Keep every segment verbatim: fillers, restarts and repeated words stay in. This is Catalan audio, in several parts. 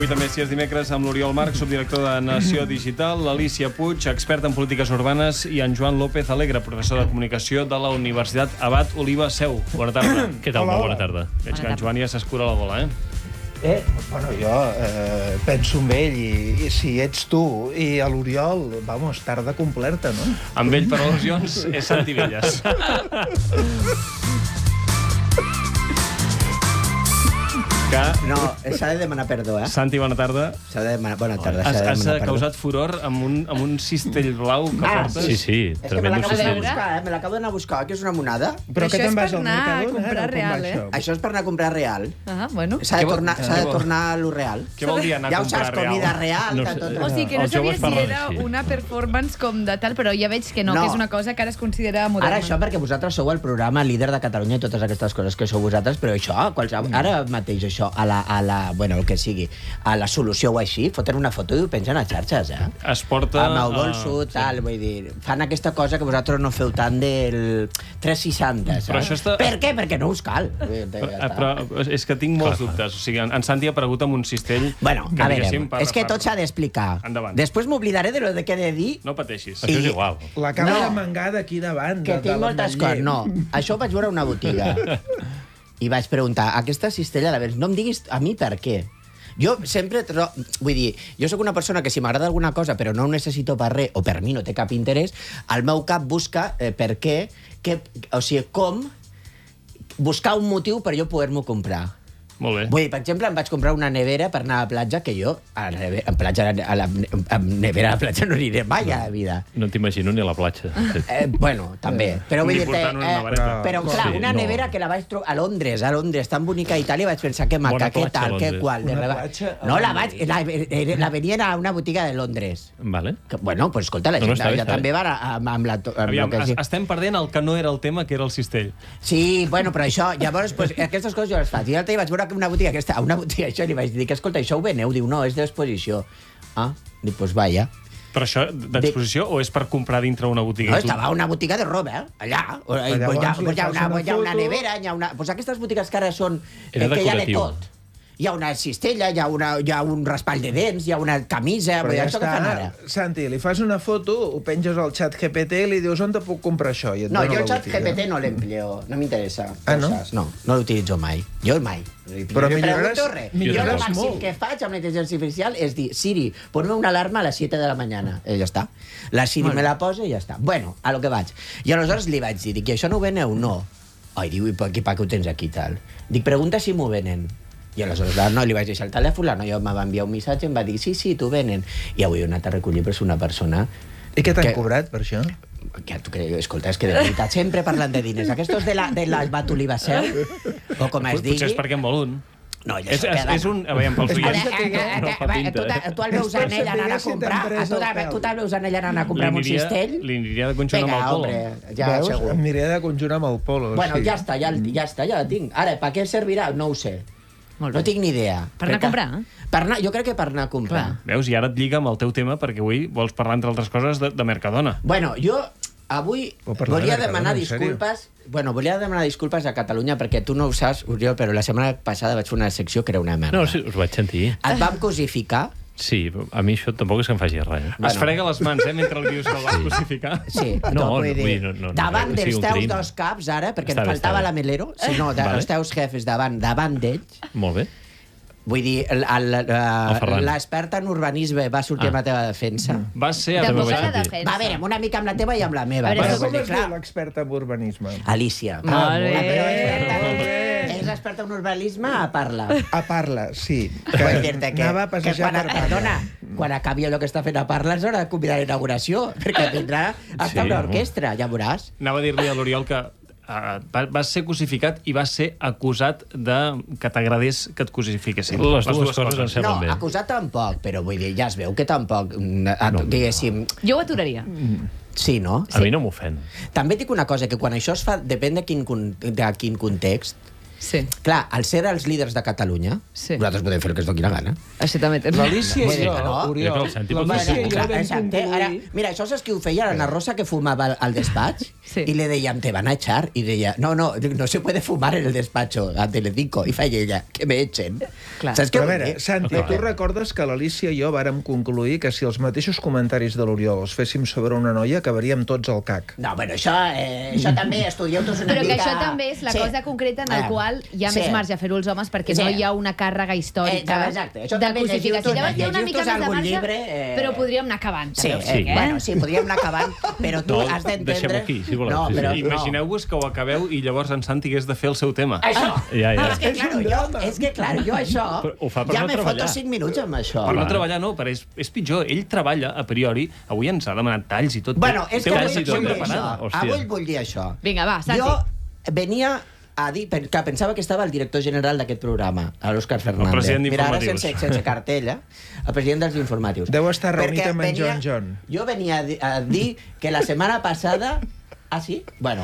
Avui també, si és dimecres, amb l'Oriol Marc, subdirector de Nació Digital, l'Alícia Puig, experta en polítiques urbanes, i en Joan López Alegre, professor de comunicació de la Universitat Abat Oliva Seu. Bona tarda. Què tal? Molt bona tarda. Veig que en Joan ja s'escura la bola, eh? Eh, bueno, jo eh, penso en ell i, i si ets tu i a l'Oriol, vamos, tarda completa, no? Amb ell, per al·lusions, és Santi Velles. Que... No, s'ha de demanar perdó, eh? Santi, bona tarda. S'ha de demanar... Bona tarda, Has, s'ha de has demanar perdó. causat furor amb un, amb un cistell blau que Ah, portes. Sí, sí, És que me tremendo l'acabo d'anar a cistell. buscar, eh? Me l'acabo d'anar a buscar, que és una monada. Però Això que te'n és vas per al anar a Mercadona, comprar ara, com va real, eh? això? Això és per anar a comprar real. Ah, bueno. S'ha de Què vol- tornar, què s'ha de vol- tornar a lo real. Què vol dir anar a Ja ho comprar saps, real? comida real, No no, sé. tot, O tot. sigui, que no Els sabia joves si parlen era així. una performance com de tal, però ja veig que no, No. que és una cosa que ara es considera moderna. Ara això perquè vosaltres sou el programa líder de Catalunya i totes aquestes coses que sou vosaltres, però això, qualsevol, ara mateix això, a la, a la, bueno, el que sigui, a la solució o així, foten una foto i ho pengen a xarxes, eh? Es porta... Amb el bolso, uh, tal, vull dir, fan aquesta cosa que vosaltres no feu tant del tres seixanta, saps? Però això està- Per què? Perquè no us cal. Ja Però, està. eh, però és que tinc molts dubtes. O sigui, en, en Santi ha aparegut amb un cistell... Bueno, que, a veure, diguéssim, per- és que per- tot s'ha d'explicar. Endavant. Després m'oblidaré de lo de què he de dir, No pateixis. Això és I- igual. L'acaba No. de mangar d'aquí davant. que de, de tinc moltes l'ametller. coses. No, això ho vaig veure a una botiga. I vaig preguntar, aquesta cistella la vens? No em diguis a mi per què. Jo sempre... Tro... Vull dir, jo sóc una persona que si m'agrada alguna cosa però no ho necessito per res, o per mi no té cap interès, el meu cap busca eh, per què, que, o sigui, com buscar un motiu per jo poder-m'ho comprar. Molt bé. Vull dir, per exemple, em vaig comprar una nevera per anar a la platja, que jo a la nevera, a platja, a la, a nevera a la platja no aniré mai a la vida. No t'imagino ni a la platja. Eh, bueno, també. Però vull Ni dir-te... portant una Eh, nevereta. però, Sí, clar, una no. nevera que la vaig trobar a Londres, a Londres, tan bonica a Itàlia, vaig pensar que maca, Bona què platja a tal, què Londres. qual. De Una reba- platja a No, la Londres. vaig... La, era- la venien a una botiga de Londres. Vale. Que, bueno, pues escolta, la No, gent no, està bé, ja està també bé. va a- amb, amb la... to- Amb Aviam, lo que es, sí. estem perdent el que no era el tema, que era el cistell. Sí, bueno, però això, llavors, pues, aquestes coses jo les faig. I l'altre dia vaig veure que una botiga, aquesta, a una botiga, això, li vaig dir que, escolta, això ho veneu? Diu, no, és d'exposició. Ah, dic, pues vaya. Però això d'exposició o és per comprar dintre una botiga? No, I tu- estava a una botiga de roba, allà. O, i, llavors pues, hi ha, li pues, hi ha fas una, una pues, hi ha una foto. nevera, hi ha una... Pues aquestes botigues que ara són... Era eh, que hi ha de decoratiu. tot. Hi ha una cistella, hi ha, una, hi ha un raspall de dents, hi ha una camisa... Però Però ja això que fan ara? està, Santi, li fas una foto, ho penges al xat G P T i li dius on te puc comprar això i et No, dona jo la el xat botiga. G P T no l'empleo, no m'interessa. Ah, no? Coses. No, no l'utilitzo mai. Jo mai. Però Jo milloraràs- pregunto res. Jo milloraràs el màxim molt. que faig amb la intel·ligència artificial és dir, Siri, ponme una alarma a les siete de la mañana. Eh, ja està. La Siri me la posa i ja està. Bueno, a lo que vaig. I aleshores li vaig dir, dic, i això no ho veneu? No. Ai, diu, i per què, per què ho tens aquí, tal? Dic, pregunta si m'ho venen. I aleshores la noi li vaig deixar el telèfon, la noia em va enviar un missatge, em va dir, sí, sí, t'ho venen. I avui he anat a recollir, però és una persona... I què t'han que- cobrat per això? Que, tu, que, escolta, és que de veritat, sempre parlant de diners. Aquestos de la, de la Batoliva Seu, o com es digui... Potser és perquè en vol un. No, ja És, s'ho és, queda. és un... A veure, pels A veure, oients... a veure, a No veure, fa pinta, tu, eh? tu el veus a ell anant a Si comprar, t'han pres tu, el te- pèl. tu te'l veus a ell anant a comprar Li un aniria- cistell? li aniria de conjunt amb Vinga, el polo. hombre, ja Veus? segur. Em aniré de conjunt amb el polo. Bueno, sí. ja està, ja, ja està, ja la tinc. Ara, per què servirà? No ho sé. Molt bé. No tinc ni idea. Per anar a Crec que- comprar? Per anar, jo crec que per anar a comprar. Clar. Veus? I ara et lliga amb el teu tema perquè avui vols parlar, entre altres coses, de, de Mercadona. Bueno, jo avui Puc parlar volia de Mercadona, demanar en sèrio? disculpes... Bueno, volia demanar disculpes a Catalunya perquè tu no ho saps, Oriol, però la setmana passada vaig fer una secció que era una merda. No, sí, us vaig sentir. Et vam cosificar. Sí, a mi això tampoc és que em faci res. Bueno. Es frega les mans, eh, mentre li dius que el vas crucificar. Sí, No, no, vull no, dir, vull dir, no, no, no, davant no, sí, dels un teus crim. dos caps, ara, perquè Està em bé, faltava està bé. la Melero, si no, de, Vale. els teus jefes davant, davant d'ells, Molt bé. vull dir, el- el- El la- Ferran. l'experta en urbanisme va sortir Ah. amb la teva defensa. Va ser... De el meu voler posar la sentit. defensa. Va, a veure, una mica amb la teva i amb la meva. A veure, però, Però sí, vull com dir, es diu clar, l'experta en urbanisme? Alicia. Molt Ah, bé. molt Però bé. experta Molt en- bé. és experta en urbanisme a parla. A Parla, sí. Vull dir-te que, anava a que passejar quan, per Parla. perdona, quan acabi allò que està fent a Parla és hora de convidar a la inauguració, perquè vindrà a Sí, estar una no? orquestra, ja veuràs. Anava a dir-li a l'Oriol que uh, va, vas ser cosificat i vas ser acusat de que t'agradés que et cosifiquessin. Les dues coses em semblen No, bé. acusat tampoc, però vull dir, ja es veu que tampoc, mm, a- No. diguéssim, Jo ho aturaria. sí, no? A mi no m'ofèn. També et dic una cosa, que quan això es fa, depèn de quin, con- de quin context, Sí. Clar, al ser els líders de Catalunya, Sí. nosaltres podem fer el que es doni la gana. Això també tens... L'Alícia Vull i dir jo, que no. Oriol, Jo, el Santi pot l'Alícia fer i jo Clar, vam exacte. Ara, concluir... mira, això saps qui ho feia? L'Anna Rosa, que fumava al, al despatx, Sí. i le dèiem, te van a echar, i deia, no, no, no se puede fumar en el despacho, a Telecinco, i feia ella, que me echen. Clar. Saps què Però a vull veure, dir? Santi, Clar. tu recordes que l'Alícia i jo vàrem concluir que si els mateixos comentaris de l'Oriol els féssim sobre una noia, acabaríem tots al cac. No, bueno, això, eh, això també estudieu tots una Però que mica... això també és la Sí. cosa concreta en la Ah. qual hi ha Sí. més marge a fer-ho els homes perquè Sí. no hi ha una càrrega històrica Eh, exacte. Això de també llegiu cosificació. tots- Llavors hi ha una llegiu mica tots més de algun marge, llibre, eh, però podríem anar acabant. Sí, també, eh, eh? bueno, sí, podríem anar acabant, però tu No, has d'entendre... deixem-ho aquí, si voleu, No, sí, sí. però, no. Imagineu-vos que ho acabeu i llavors en Santi hagués de fer el seu tema. Això! Ja, ja. És que, claro, jo, és que, clar, jo això... Però ho fa per ja no me treballar. foto cinc minuts amb això. Per no treballar, no, però és, és pitjor. Ell treballa, a priori, avui ens ha demanat talls i tot. Bueno, és Té que una avui secció vull dir preparada. això. Hòstia. Avui vull dir això. Vinga, va, Santi. Jo venia a dir, que pensava que estava el director general d'aquest programa, l'Òscar Fernández. president Mira, ara d'Informatius. sense, sense cartell, eh? El president dels informatius. Deu estar reunit Perquè amb en venia- John John. Jo venia a, di a dir que la setmana passada... Ah, sí? Bueno.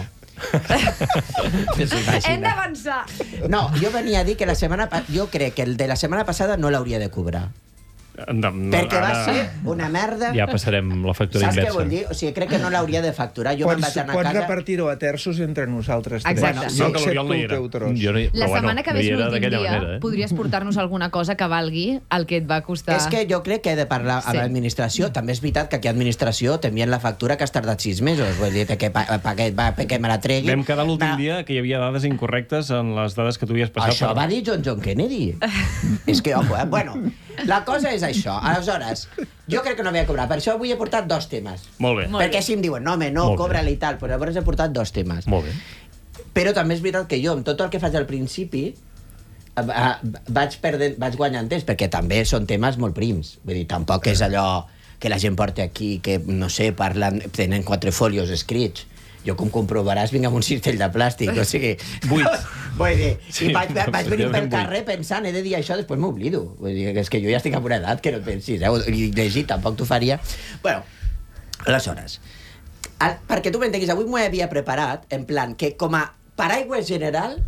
Hem d'avançar. No, jo venia a dir que la setmana... pa- Jo crec que el de la setmana passada no l'hauria de cobrar. No, no, Perquè va ara- ser una merda... Ja passarem la factura Saps què inversa. vull dir? O sigui, crec que no l'hauria de facturar. Jo me'n Pots, vaig anar a pots casa... repartir-ho a terços entre nosaltres tres. Exacte. Jo Sí, que l'Oriol accepto no hi el era. teu tros. Jo no, hi- La però setmana que no ve hi és era l'últim d'aquella dia, manera, eh? podries portar-nos alguna cosa que valgui el que et va costar. És que jo crec que he de parlar Sí. a l'administració. També és veritat que aquí a administració t'envien la factura que has tardat sis mesos. Vull dir que, pa, pa, que, va, que me la tregui. Vam quedar l'últim Va, dia que hi havia dades incorrectes en les dades que tu havies passat. Això va dir John John Kennedy. És que, ojo, eh? Bueno, la cosa és això. Aleshores, jo crec que no havia de cobrar. Per això avui he portat dos temes. Molt bé. Molt Perquè bé. si em diuen, no, home, no, Molt bé. cobra-li i tal, però llavors he portat dos temes. Molt bé. Però també és veritat que jo, amb tot el que faig al principi, eh, eh, vaig, perdent, vaig guanyant temps, perquè també són temes molt prims. Vull dir, tampoc és allò que la gent porta aquí, que, no sé, parlen, tenen quatre folios escrits. Jo, com comprovaràs, vinc amb un cistell de plàstic, o sigui... Vuit. Vull dir, Sí, i vaig, vaig venir pel vuit. carrer pensant, he de dir això, després m'oblido. Vull dir, que és que jo ja estic en una edat que no et pensis, eh? I llegir tampoc t'ho faria. Bueno, aleshores, el, perquè tu m'entenguis, avui m'ho havia preparat, en plan, que com a paraigua general,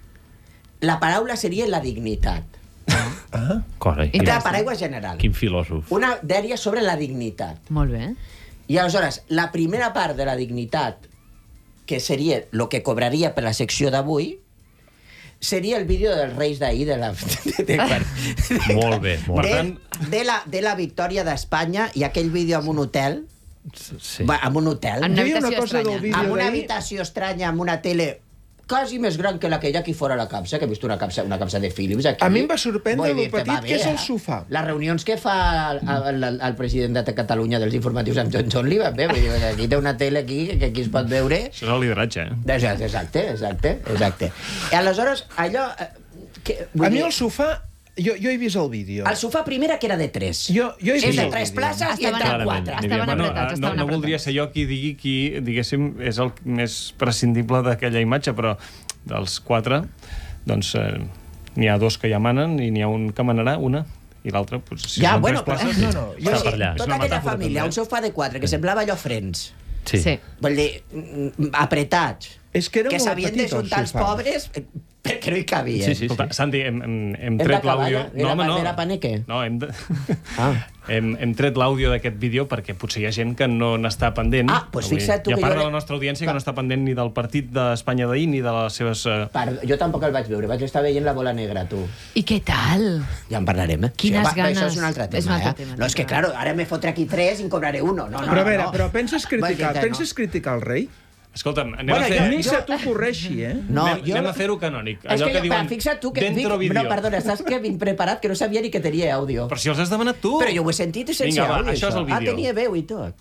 la paraula seria la dignitat. Ah, Carai, I quin, La paraigua general. quin filòsof. Una dèria sobre la dignitat. Molt bé. I aleshores, la primera part de la dignitat, que seria el que cobraria per la secció d'avui, seria el vídeo dels Reis d'ahir de la... De, de, de, Molt bé, molt de, bé. de, la, de la victòria d'Espanya i aquell vídeo amb un hotel, Sí. va, amb un hotel, En jo una hi ha una habitació cosa del estranya. vídeo amb una d'ahir... habitació estranya, amb una tele quasi més gran que la que hi ha aquí fora a la capsa, que he vist una capsa, una capsa de Philips aquí. A mi em va sorprendre Vull lo dir-te, petit va que és bé, el eh? sofà. Les reunions que fa el, el, el, el president de Catalunya dels informatius amb John John li van bé. Vull dir, aquí té una tele aquí, que aquí es pot veure. Això és el lideratge, eh? Exacte, exacte, exacte. exacte. I aleshores, allò... eh, Que, vull A mi dir, el sofà... Jo, jo he vist el vídeo. el sofà primera que era de tres. Jo, jo he És vist de el tres vídeo. places i Estaven- entre Clarament, quatre. n'hi havia Estaven Bueno, Bueno, apretats, eh, no, estaven no voldria apretats. ser jo qui digui qui, diguéssim, és el més prescindible d'aquella imatge, però dels quatre, doncs eh, n'hi ha dos que ja manen i n'hi ha un que manarà, una, i l'altra, doncs, si Ja, són bueno, tres però... places... No, no, jo- Està Vull per dir, allà. És tota una aquella metàfora, família, també. un sofà de quatre, que semblava allò Friends. Sí. Sí. Vull dir, mm, apretats. És que era que molt s'havien petit, el d'ajuntar els sofà. pobres eh, perquè no hi cabien. Sí, sí, sí. Escolta, Santi, hem, hem, hem Hem tret d'acabar l'àudio... ja? Era pa- era paneque? No, hem, de... Ah. hem, hem tret l'àudio d'aquest vídeo perquè potser hi ha gent que no n'està pendent. Ah, doncs Avui. fixa't tu Hi ha que part jo de la l'he- nostra audiència que no està pendent ni del partit d'Espanya d'ahir ni de les seves... Eh... Per, jo tampoc el vaig veure, vaig estar veient la bola negra, tu. I què tal? Ja en parlarem, eh? Quines va, ganes. Això és un altre tema, És un altre eh? tema, no, és que, clar. claro, ara me fotré aquí tres i en cobraré uno. No, no, Però a veure, no. però penses Vull criticar, dir que penses criticar el rei? Escolta'm, anem Bueno, a fer... jo- Ni se t'ocorreixi, eh? No, anem, jo... anem a fer-ho canònic. És Allò que, que, jo, diuen... fixa't tu que... Dentro Vic, vídeo. no, perdona, saps que vinc preparat que no sabia ni que tenia àudio. Però si els has demanat tu. Però jo ho he sentit sense Vinga, va, àudio, això és el Ah, vídeo. tenia veu i tot.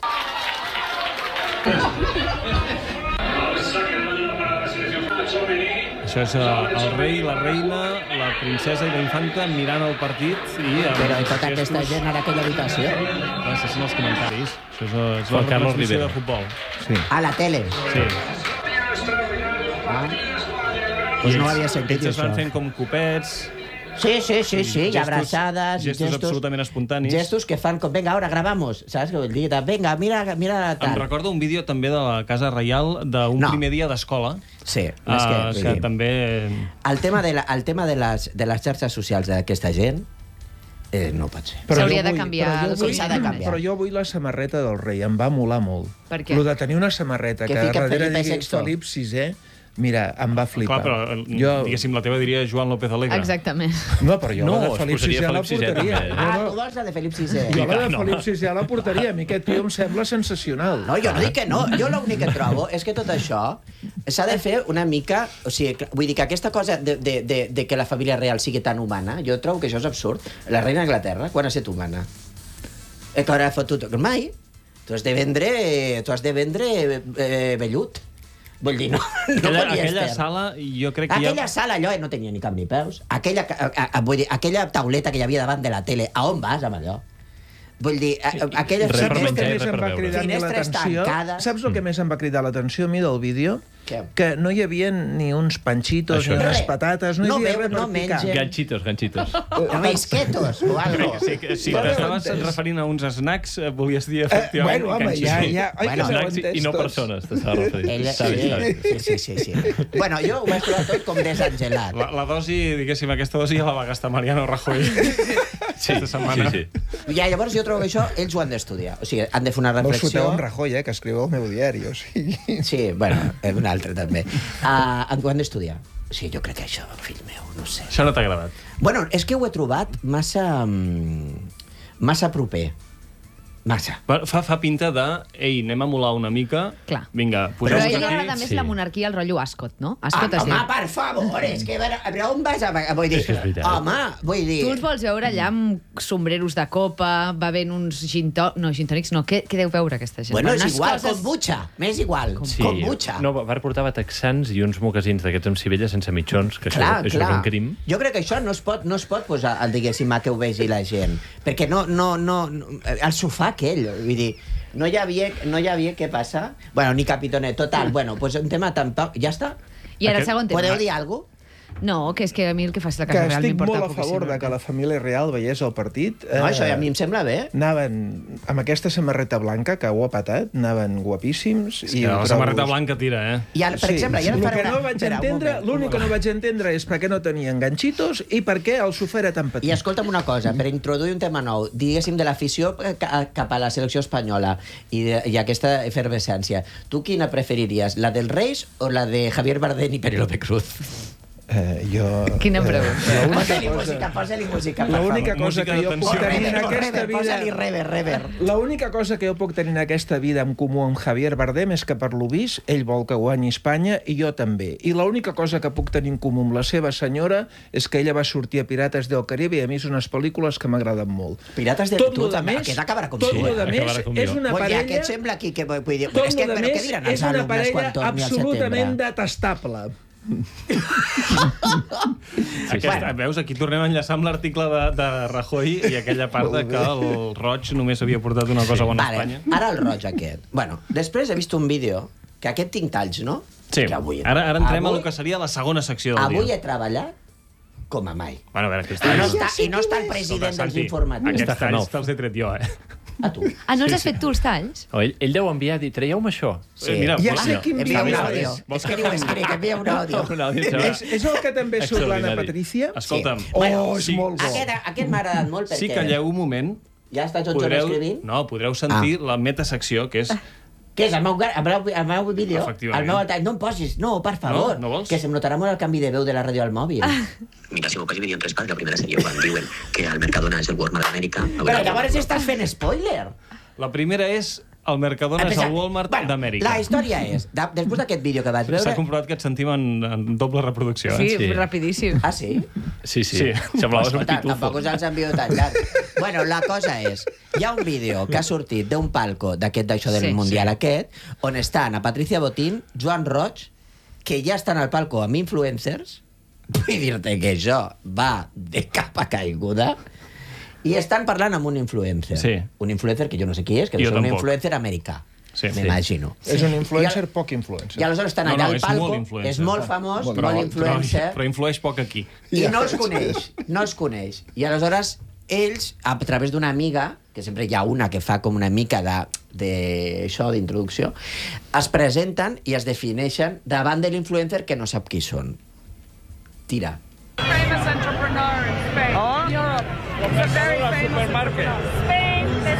Això és uh, el rei, la reina, la princesa i la infanta mirant el partit i... amb Però i els tota aquesta gestos- gent ara a aquella habitació. Ah, això són els comentaris. Això és, uh, és Juan la Carlos retransmissió Rivera. de futbol. Sí. A la tele. Sí. Ah. Pues no ho havia sentit, Ells es van això. fent com copets, Sí, sí, sí, sí, i Gestos- abraçades... gestos absolutament espontanis. Gestos que fan com, venga, ahora grabamos, saps què vull dir? De, venga, mira, mira Em tal. recordo un vídeo també de la Casa Reial d'un No. primer dia d'escola, Sí, és que, uh, vull que dir, també... el tema de, la, el tema de, les, de les xarxes socials d'aquesta gent eh, no pot ser. Però S'hauria jo de vull- canviar però jo el vull- Sí, s'ha de canviar. Però jo vull la samarreta del rei, em va molar molt. Per què? Lo de tenir una samarreta Que que, fica darrere Felipe digui sexto. Felip sisè, mira, em va flipar. Clar, però, eh, jo... diguéssim, la teva diria Joan López Alegre. Exactament. No, però jo No, la es de Felip posaria sisè la Felip sisè portaria. també. Ah, Jo tu no- vols la de Felip sisè? Jo la de No. Felip sisè la portaria. A mi aquest tio em sembla sensacional. No, jo no dic que no. Jo l'únic que trobo és que tot això s'ha de fer una mica... O sigui, clar, vull dir que aquesta cosa de, de, de, de que la família real sigui tan humana, jo trobo que això és absurd. La reina d'Anglaterra, quan ha estat humana? Eh, que ara ha fotut... Mai. Tu has de vendre... Tu has de vendre eh, vellut. Vull dir, no, no Aquella, polièster. aquella sala, jo crec que Aquella ja... sala, allò, eh, no tenia ni cap ni peus. Aquella, a, a, a, vull dir, aquella tauleta que hi havia davant de la tele, a on vas amb allò? Vull dir, a, a, aquella... Res per Saps el menjar que i més res em per va beure. cridar a mi Finestres l'atenció? tancades. Saps el que més em va cridar l'atenció a mi del vídeo? Què? Que no hi havia ni uns panxitos, Això ni no. unes Res. patates, no hi No havia beu, res per no picar. mengen. Ganchitos, ganchitos. No bisquetos o algo. Sí, que, si Bueno, t'estaves entès. referint a uns snacks, eh, volies dir, Eh, efectivament... bueno, home, ganxis. ja, ja... Oi, Bueno, que s'ho Snacks i, entès i no tots. persones, t'estava referint. Ella, Sabi, sí, sabi. sí, sí, sí, sí. Bueno, jo ho vaig trobar tot com desangelat. La, la dosi, diguéssim, aquesta dosi ja la va gastar Mariano Rajoy. Sí, Aquesta setmana. sí, sí. Ja, llavors jo trobo que això ells ho han d'estudiar. O sigui, han de fer una No us reflexió... foteu amb Rajoy, eh, que escriu al meu diari, o sigui... Sí, bueno, eh, un altre també. Uh, ho han d'estudiar. O sigui, jo crec que això, fill meu, no sé. Això no t'ha agradat. Bueno, és que ho he trobat massa... mm, massa proper. Massa. Va, Fa, fa pinta de, ei, anem a molar una mica. Clar. Vinga, Però a posem-nos ell li aquí. agrada més Sí. la monarquia, el rotllo Ascot, no? Ah, Ascot es home, diu. per favor, és que... Però, però on vas? A, vull dir, És que és veritat. home, vull dir... Tu els vols veure allà amb sombreros de copa, bevent uns gin to... No, gin tònics no. Què, què deu veure aquesta gent? Bueno, és Unes igual, coses- kombucha. M'és igual, kombucha. No, va portava texans i uns mocasins d'aquests amb civella sense mitjons, que Clar, això, això clar. és un crim. Jo crec que això no es pot, no es pot posar, al, diguéssim, a que ho vegi la gent. Perquè no, no, no, no... El sofà aquell, vull dir... No hi havia, no hi havia què passa? Bueno, ni capitonet, total. Bueno, pues un tema tan... poc- Ja està? I ara el Aquest- segon tema. Podeu dir alguna cosa? No, que és que a mi el que faci la Que Casa Real estic m'importa molt a favor de que la família real veiés el partit. No, això a mi em sembla bé. Anaven amb aquesta samarreta blanca, que ho ha patat, anaven guapíssims. És que la samarreta blanca tira, eh? I ara, per Sí, exemple, sí. ja El faré que una... no vaig Espera, un entendre, moment, l'únic un que no moment. vaig entendre és per què no tenien ganxitos i per què el sofà era tan petit. I escolta'm una cosa, per introduir un tema nou, diguéssim, de l'afició eh, ca- cap a la selecció espanyola i, de, i aquesta efervescència, tu quina preferiries, la dels Reis o la de Javier Bardem i Penélope Cruz? Eh, jo... Quina eh, pregunta. l'única Posa-li cosa- música, posa-li música, per L'única favor. cosa Música que de jo tensió. puc tenir en Rever, aquesta rever, vida... posa-li rever, rever. L'única cosa que jo puc tenir en aquesta vida en comú amb Javier Bardem és que, per lo vist, ell vol que guanyi Espanya i jo també. I l'única cosa que puc tenir en comú amb la seva senyora és que ella va sortir a Pirates del Caribe i a mi és unes pel·lícules que m'agraden molt. Pirates de Tot tu, lo de també, més, aquest acabarà com tot tu, lo eh? de més Acabarà com és jo. una Vull dir, parella... aquest sembla aquí que... Vull dir, Tot és que, lo de però què més diran és els una alumnes parella quan torni al absolutament setembre? detestable. Aquesta, veus, aquí tornem a enllaçar amb l'article de, de Rajoy i aquella part de que el Roig només havia portat una cosa bona a Vale, Espanya. ara el roig aquest. Bueno, després he vist un vídeo, que aquest tinc talls, no? Sí, Que avui, ara, ara entrem avui, a lo que seria la segona secció del Avui dia. he treballat com a mai. Bueno, a veure, aquí I no està. està, i no està el president dels informatius. Aquests Està talls nou. te'ls he tret jo, eh? A tu. Ah, no els has fet tu, els talls? Oh, ell, ell deu enviar, dir, traieu-me això. Sí. Mira, Ja vols- sé quin Envia un vídeo àudio. és. Vols És que diu escrit, que envia un àudio. Un àudio, em sembla. És, és el que també surt l'Anna Extraordinari. Patricia? Escolta'm, Sí. Oh, Bueno, és sí. molt bo. Aquest, aquest m'ha agradat molt perquè... si calleu un moment, Ja està tot podreu, escrivint? no, podreu sentir la metasecció, que és... Què és, el meu, gar- el meu, el meu vídeo? Efectivament. El meu altall. No em posis, no, per favor. No? No vols? Que se'm notarà molt el canvi de veu de la ràdio al mòbil. Imitació quasi vídeo en tres parts, la primera seria quan diuen que el Mercadona és el Walmart d'Amèrica. Però llavors estàs fent spoiler. La primera és el Mercadona és el Walmart Bueno, d'Amèrica. La història és, de, després d'aquest vídeo que vaig S'ha veure... comprovat que et sentim en, en doble reproducció, Sí, eh? Sí. rapidíssim. Ah, sí? Sí, sí. Sí. Semblava un Escolta, pitufo. tampoc us els envio tan llarg. Bueno, la cosa és, hi ha un vídeo que ha sortit d'un palco d'aquest d'això del Sí, Mundial sí. aquest, on estan a Patricia Botín, Joan Roig, que ja estan al palco amb influencers, vull dir-te que això va de capa caiguda, i estan parlant amb un influencer. Sí. Un influencer que jo no sé qui és, que Jo és un tampoc. influencer americà. Sí. m'imagino. És un influencer I al- poc influencer. I aleshores estan No, allà no, al és palco, molt influencer. és molt famós, Però- molt Però, influencer, però influeix poc aquí. i no els coneix, no els coneix. I aleshores ells, a través d'una amiga, que sempre hi ha una que fa com una mica de, de això, d'introducció, es presenten i es defineixen davant de l'influencer que no sap qui són. Tira. Famous entrepreneur in Spain, Oh? Europe. It's a very famous entrepreneur. Spain, the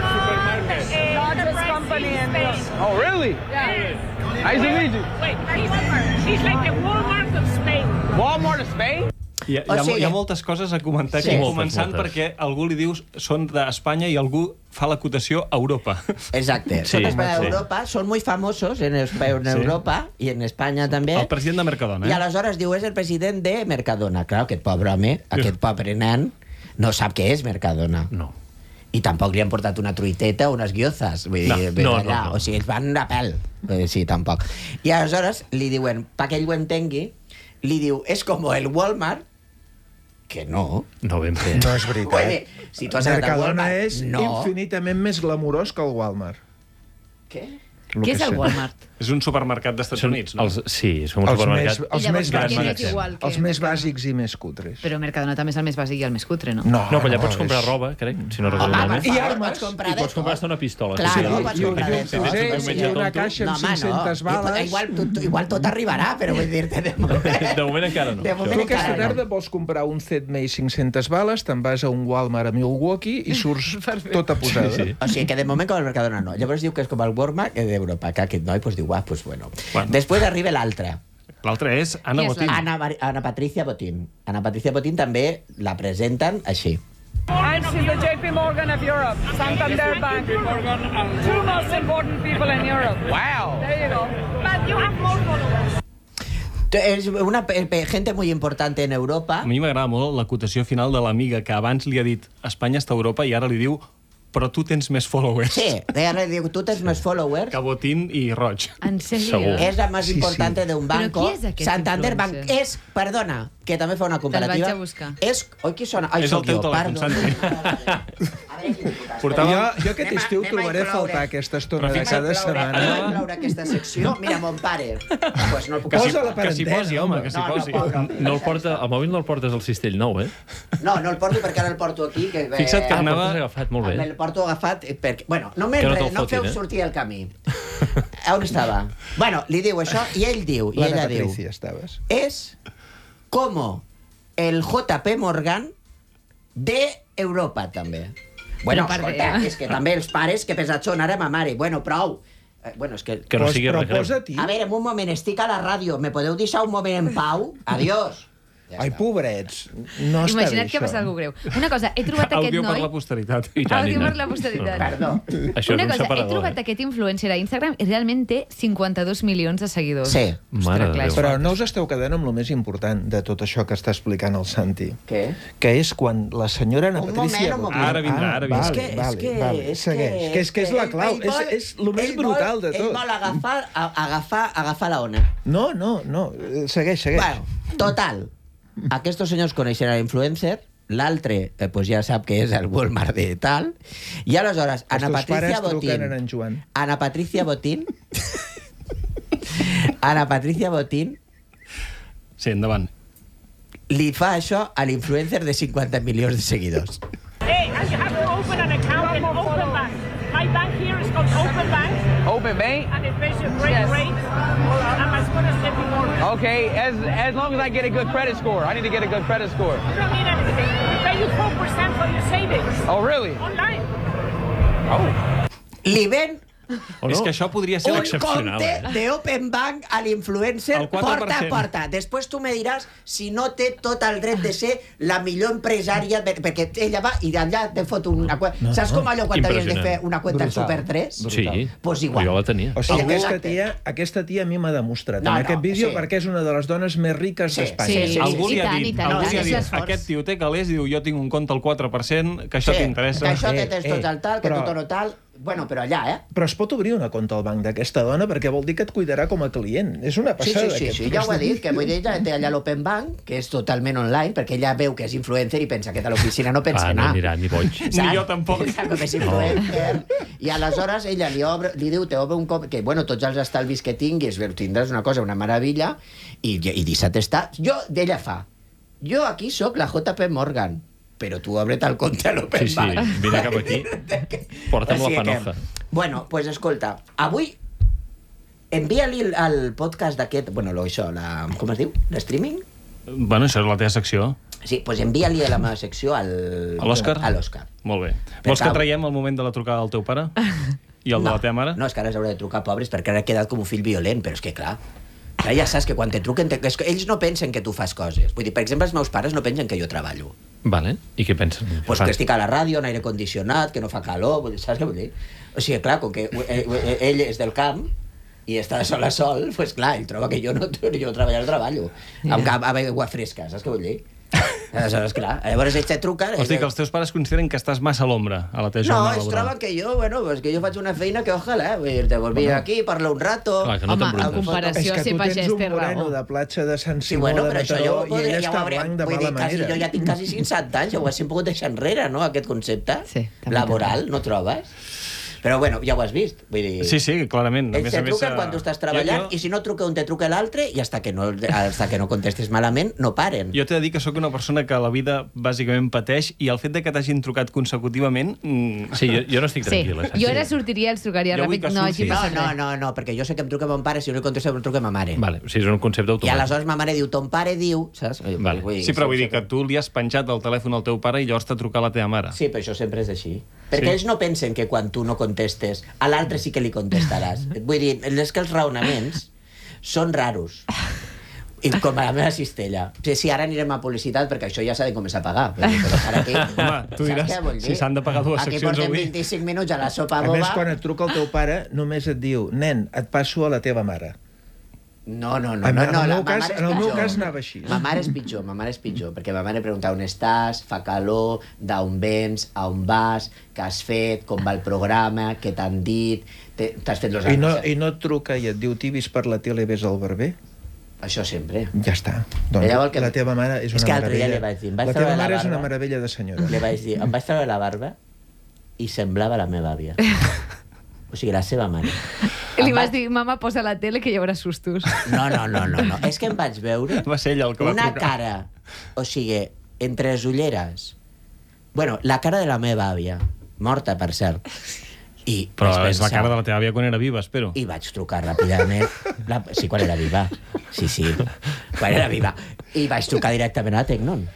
second largest company in Europe. Oh, really? Yeah. Nice to meet you. Wait, Walmart. She's like the Walmart of Spain. Walmart of Spain? Hi ha, hi, O ha, sigui- hi ha moltes coses a comentar Sí. aquí, Moltes, començant moltes. perquè algú li dius són d'Espanya i algú fa l'acotació a Europa. Exacte. Sí, Són Espanya sí. d'Europa, són molt famosos en, Espa- en Sí. Europa i en Espanya també. El president de Mercadona, I eh? aleshores diu, és el president de Mercadona. Clar, aquest pobre home, aquest pobre nen, no sap què és Mercadona. No. I tampoc li han portat una truiteta o unes guiozas. Vull No, dir, ves no, allà. no, no. O sigui, ells van a pèl. Vull dir, sí, tampoc. I aleshores li diuen, perquè ell ho entengui, li diu, és com el Walmart, que no. No ben fet. No és veritat. Bueno, si tu has anat al Mercadona Walmart, és no. infinitament més glamurós que el Walmart. Què? Lo Què que és el sé. Walmart? És un supermercat d'Estats Són Units, no? els, sí, són un Els supermercat. més, els I llavors més per què no és bàsics, igual que els més Mercadona? bàsics i més cutres. Però Mercadona també és el més bàsic i el més cutre, no? No, No, però allà pots és- comprar roba, crec, si no recordo Home, per malament. I favor, armes. pots comprar I de pots comprar tot. hasta una pistola. Clar, sí, no, sí. pots i, comprar de i, tot. sí, un i diumenge una tonto. caixa amb home, cinc-centes no. bales. Igual, tot, igual tot arribarà, però vull dir-te de moment. De moment encara no. De això. moment Tu aquesta encara tarda vols comprar un Z M I cinc-centes bales, te'n vas a un Walmart a Milwaukee i surts tota posada. Sí, sí. O sigui que de moment com el Mercadona no. Llavors diu que és com el Walmart d'Europa, que aquest noi pues, diu, ah, pues bueno. Bueno. Després arriba l'altre. L'altre és Anna Qui és Botín. l'Anna? Ana, Mar- Ana Patricia Botín. Ana Patricia Botín també la presenten així. And she's the J P Morgan of Europe, Santander Bank. Two most important people in Europe. Wow. There you go. But you have more followers. Es una pe- pe- gente muy importante en Europa. A mi m'agrada molt l'acotació final de l'amiga que abans li ha dit Espanya està a Europa i ara li diu però tu tens més followers Sí, ara diu, tu tens més followers. que Botín i Roig. En sèrio? Segur. Es la más Sí, importante sí. de un Però banco. qui és aquest Santander Bank influencer? és, perdona, que també fa una comparativa. vaig a buscar. És, oi, qui sona? Ai, És el soc teu jo, telèfon, perdó. Santi. A veure, quin diputat. Portava- Jo, jo aquest estiu Anem a- trobaré a anem a incloure. faltar aquesta estona Però de fixa't, cada Anem a setmana. incloure aquesta secció. Mira, mon pare. Pues no el puc Que s'hi Posa-la per que s'hi antena, posi, home, home. que s'hi No, no posi. pot. No el, porta, el mòbil no el portes al cistell nou, eh? No, no el porto perquè ara el porto aquí. Que, Fixa't que Ah, el anava- portes agafat, molt bé. El porto agafat perquè... Bueno, no, Que no no, te'l no em feu fotin, eh? sortir el camí. On estava? Bueno, li diu això i ell diu, i L'Anna ella diu, Patricia estaves. es como el J P Morgan de Europa, també. Bueno, Però per escolta, què? és que també els pares que pesats són ara ma mare. Bueno, prou. Eh, bueno, és que... Que no Pues, sigui però res greu. posa-t'hi. A veure, en un moment, estic a la ràdio. Me podeu deixar un moment en pau? Adiós. Ja Ai, està. pobrets, no està Imagina't bé, que això. passa alguna greu. Una cosa, he trobat aquest Àudio per noi... la posteritat. I tant, i Àudio tant. per la posteritat. Perdó. Això Una és un cosa, he separador. trobat eh? aquest influencer a Instagram i realment té cinquanta-dos milions de seguidors. Sí. Mare de clar, Déu. és Però no us esteu quedant amb el més important de tot això que està explicant el Santi. Què? Que és quan la senyora Ana Un Patricia... moment, un Botín- moment. Ara vindrà, ara vindrà. Vale, És que, vale, és que, vale, és segueix. Que és, que és la ell- clau, ell és, vol- és el més ell brutal vol, de tot. Ell vol agafar, a, agafar, agafar la ona. No, no, no, eh, segueix, segueix. Bueno, total. Aquests senyors coneixen l'influencer, l'altre eh, pues ja sap que és el Walmart de tal, i aleshores Els Ana teus Patricia pares Botín... truquen a en Joan. Ana Patricia Botín... Ana Patricia Botín Sí, endavant. li fa això a l'influencer de cinquanta milions de seguidors. Hey, and you have to open an account in Open Bank. My bank here is called Open Bank, Open Bank? and it pays you a great rate. I'm as good as J P Morgan. Okay, as as long as I get a good credit score. I need to get a good credit score. You don't need anything. We pay you four percent for your savings. Oh, really? Online. Li ven O És no? que això podria ser un excepcional, compte eh? de Open Bank a l'influencer El quatre per porta a cent. porta. Després tu me diràs si no té tot el dret de ser la millor empresària, per- perquè ella va i allà te fot una cuenta. Saps com allò quan t'havies de fer una cuenta en Brutal. Super tres? Sí, Pues igual. jo la tenia. O sigui, Algú- aquesta tia, aquesta tia a mi m'ha demostrat No, en no, aquest vídeo sí. perquè és una de les dones més riques Sí, d'Espanya. sí, sí. Algú li i ha tant, i dit, tant, algú i li ha tant, dit és l'esforç. aquest tio té calés i diu jo tinc un compte al quatre per cent, que això Sí, t'interessa. Que això Eh, que tens eh, tot el tal, que però- tot o no tal... Bueno, però allà, eh? Però es pot obrir una compte al banc d'aquesta dona perquè vol dir que et cuidarà com a client. És una Sí, passada. sí, sí, sí, ja ho ha dit, que vull dir, ella té allà l'Open Bank, que és totalment online, perquè ella veu que és influencer i pensa que de l'oficina no pensa Ah, no anar. anirà, ni boig. Saps? Ni jo tampoc. Com és influencer. I aleshores ella li, obre, li diu, te obre un cop, que bueno, tots els estalvis que tinguis, tindràs una cosa, una meravella, i, i deixa't estar. Jo, d'ella fa, jo aquí sóc la J P Morgan, però tu obre't el compte a l'Open Sí, sí, Bank. vine cap aquí, porta'm la panoja. Que, bueno, pues escolta, avui envia-li el, el podcast d'aquest, bueno, lo, això, la, com es diu? L'streaming? Bueno, això és la teva secció. Sí, pues envia-li a la meva secció al... A l'Òscar? A l'Òscar. Molt bé. Per Vols que tal. traiem el moment de la trucada del teu pare? I el de no, la teva mare? No, és que ara s'haurà de trucar, pobres, perquè ara ha quedat com un fill violent, però és que, clar, clar ja saps que quan te truquen... Te, és que ells no pensen que tu fas coses. Vull dir, per exemple, els meus pares no pensen que jo treballo. Vale, i què pensen? Pues que estic a la ràdio, en aire condicionat, que no fa calor, vull dir, saps què vull dir? O sigui, clar, com que eh, ell és del camp i està de sol a sol, pues clar, ell troba que jo no jo treballar treballo. Yeah. Amb, amb aigua fresca, saps què vull dir? Aleshores, clar, llavors ells te truquen... Vols dir que els teus pares consideren que estàs massa a l'ombra a la teva No, jornada ells laboral? troben que jo, bueno, pues que jo faig una feina que ojalà, vull dir, te vol venir aquí, parla un rato... Clar, que no Home, t'embrutes. en comparació És a que ser tu pagès tens un té moreno raó. de platja de Sant Sí, Simó bueno, de però això jo Mataró ho i podré, ell ja ho està hauré... blanc de Vull mala dir, quasi, manera. jo ja tinc quasi cinquanta anys, ja ho he pogut deixar enrere, no?, aquest concepte Sí, també, laboral, no trobes? Però bueno, ja ho has vist, vull dir... Sí, sí, clarament. A Ells més te a més, truquen eh, quan tu estàs treballant jo, jo, i si no truca un te truca l'altre i hasta que no, hasta que no contestes malament no paren. jo t'he de dir que sóc una persona que a la vida bàsicament pateix i el fet de que t'hagin trucat consecutivament... Mm, Sí, jo, jo no estic Sí, tranquil·la. jo ara sortiria, els trucaria Jo vull ràpid. que No, surti. hagi No, passat no, res. no, no, perquè jo sé que em truca mon pare, si no li contesto em truca ma mare. Vale, o sigui, és un concepte I automàtic. aleshores ma mare diu, ton pare diu... Saps? Vale. Vull sí, però vull dir que tu li has penjat el telèfon al teu pare i llavors t'ha trucat la teva mare. Sí, però això sempre és així. Perquè Sí. ells no pensen que quan tu no contestes, a l'altre sí que li contestaràs. Vull dir, és que els raonaments són raros. I com a la meva cistella. Sí, sí, ara anirem a publicitat perquè això ja s'ha de començar a pagar. Vull dir, però ara aquí... Home, tu saps diràs què vull dir? si s'han de pagar dues aquí seccions portem avui. vint-i-cinc minuts a la sopa A boba. més, quan et truca el teu pare, només et diu, nen, et passo a la teva mare. No, no, no. En- no, en no el la, meu ma cas- mare és en el meu pitjor. cas anava així. Ma mare és pitjor, ma mare és pitjor, perquè ma mare pregunta on estàs, fa calor, d'on vens, a on vas, què has fet, com va el programa, què t'han dit, te- t'has fet los I no, anys. I no et truca i et diu, t'hi vist per la tele, ves al barber? Això sempre. Ja està. Doncs Ella vol que- la teva mare és És una que l'altre dia meravella. li vaig dir, em vaig la teva treure la mare és una barba. meravella de senyora. Li vaig dir, em vaig treure la barba i semblava la meva àvia. O sigui, la seva mare. Li Em vas vaig- dir, mama, posa la tele que hi haurà sustos. No, no, no, no, no. És que em vaig veure Va ser ella el que va una trucar. cara, o sigui, entre les ulleres. Bueno, la cara de la meva àvia, morta, per cert. I Però vaig és la pensar- cara de la teva àvia quan era viva, espero. I vaig trucar ràpidament. La... Sí, quan era viva. Sí, sí, quan era viva. I vaig trucar directament a Tecnon.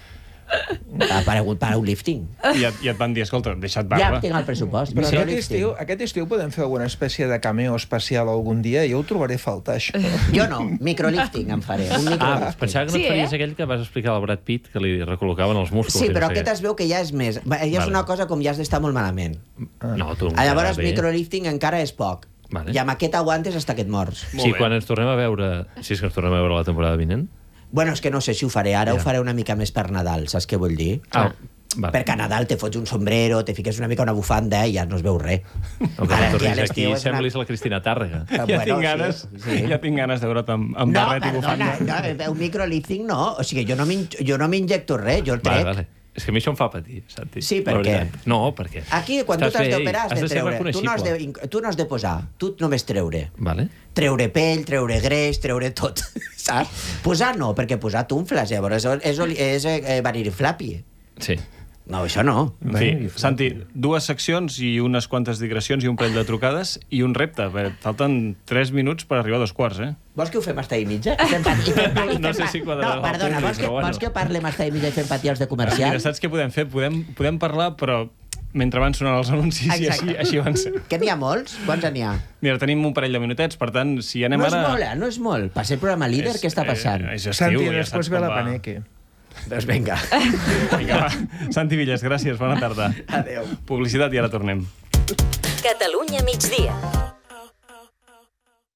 Ha aparegut powerlifting. I et, I et van dir, escolta, deixa't Ja barba. tinc el pressupost. Però aquest Microlifting. estiu, aquest estiu podem fer alguna espècie de cameo especial algun dia i jo ho trobaré a faltar, això. Jo no, microlifting em faré. Un Ah, microlifting. pensava que no Sí, et faries eh? aquell que vas explicar al Brad Pitt, que li recol·locaven els músculs. Sí, i no però sé aquest què. es veu que ja és més. Ja és Vale. una cosa com ja has d'estar molt malament. No, tu... Ah, Llavors, bé. microlifting encara és poc. Vale. I amb aquest aguantes fins que et mors. Molt Sí, bé. quan ens tornem a veure... Si és que ens tornem a veure la temporada vinent. Bueno, és que no sé si ho faré ara, Ja. ho faré una mica més per Nadal, saps què vull dir? Ah, vale. Perquè a Nadal te fots un sombrero, te fiques una mica una bufanda i ja no es veu res. No, que Ara, no aquí a tornis l'estiu aquí, és una- semblis la Cristina Tàrrega. Ah, Ja bueno, tinc sí, ganes, sí. ja tinc ganes de veure't amb, amb No, barret i perdona, bufanda. no, un microlifting no. O sigui, jo no m'in- jo no m'injecto res, jo el trec. Vale, vale. És que a mi això em fa patir, Santi. Sí, per La què? veritat. No, perquè... Aquí, quan Estàs tu t'has bé, d'operar, has has de de ser treure. Tu no has de, reconeixible. tu no has de posar, tu només treure. Vale. Treure pell, treure greix, treure tot, saps? Posar no, perquè posar t'unfles, llavors és, és, és eh, vanir flappy. Sí. No, això no. En fi, Santi, dues seccions i unes quantes digressions i un parell de trucades i un repte. Bé, falten tres minuts per arribar a dos quarts, eh? Vols que ho fem hasta i mitja? I fem pat- i fem pat- i fem No sé pat- si quadrarà No, el perdona, públic, vols que, però bueno. vols que parlem hasta i mitja i fem patir els de Mira, comercial? saps què podem fer? Podem, podem parlar, però mentre van sonant els anuncis i així, Exacte. així van ser. Que n'hi ha molts? Quants n'hi ha? Mira, tenim un parell de minutets, per tant, si anem No és ara... molt, eh? No és molt. Per ser programa líder, què està passant? Eh, és estiu, Santi, ja després saps ve com la va. paneque. Doncs vinga. Vinga, va. Santi Villas, gràcies, bona tarda. Adéu. Publicitat i ara tornem. Catalunya migdia.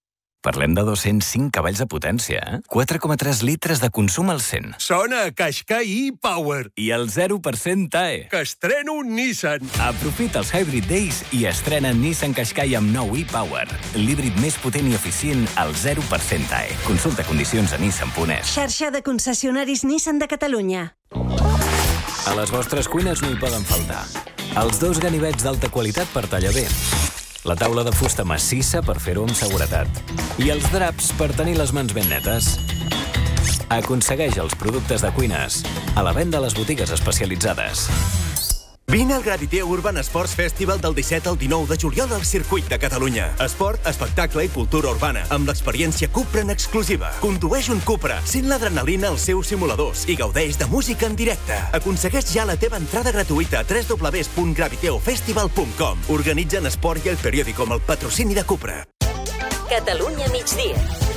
Parlem de dos-cents cinc cavalls de potència, eh? quatre coma tres litres de consum al cent. Sona Qashqai e-Power. I el zero per cent T A E. Que estreno un Nissan. Aprofita els Hybrid Days i estrena Nissan Qashqai amb nou e-Power. L'híbrid més potent i eficient al zero per cent T A E. Consulta condicions a nissan punt es. Xarxa de concessionaris Nissan de Catalunya. A les vostres cuines no hi poden faltar els dos ganivets d'alta qualitat per tallar bé, la taula de fusta massissa per fer-ho amb seguretat i els draps per tenir les mans ben netes. Aconsegueix els productes de cuines a la venda a les botigues especialitzades. Vine al Graviteo Urban Sports Festival del disset al dinou de juliol al Circuit de Catalunya. Esport, espectacle i cultura urbana, amb l'experiència Cupra en exclusiva. Condueix un Cupra, sent l'adrenalina als seus simuladors i gaudeix de música en directe. Aconsegueix ja la teva entrada gratuïta a w w w punt graviteo festival punt com. Organitzen Esport i El Periódico amb el patrocini de Cupra. Catalunya migdia.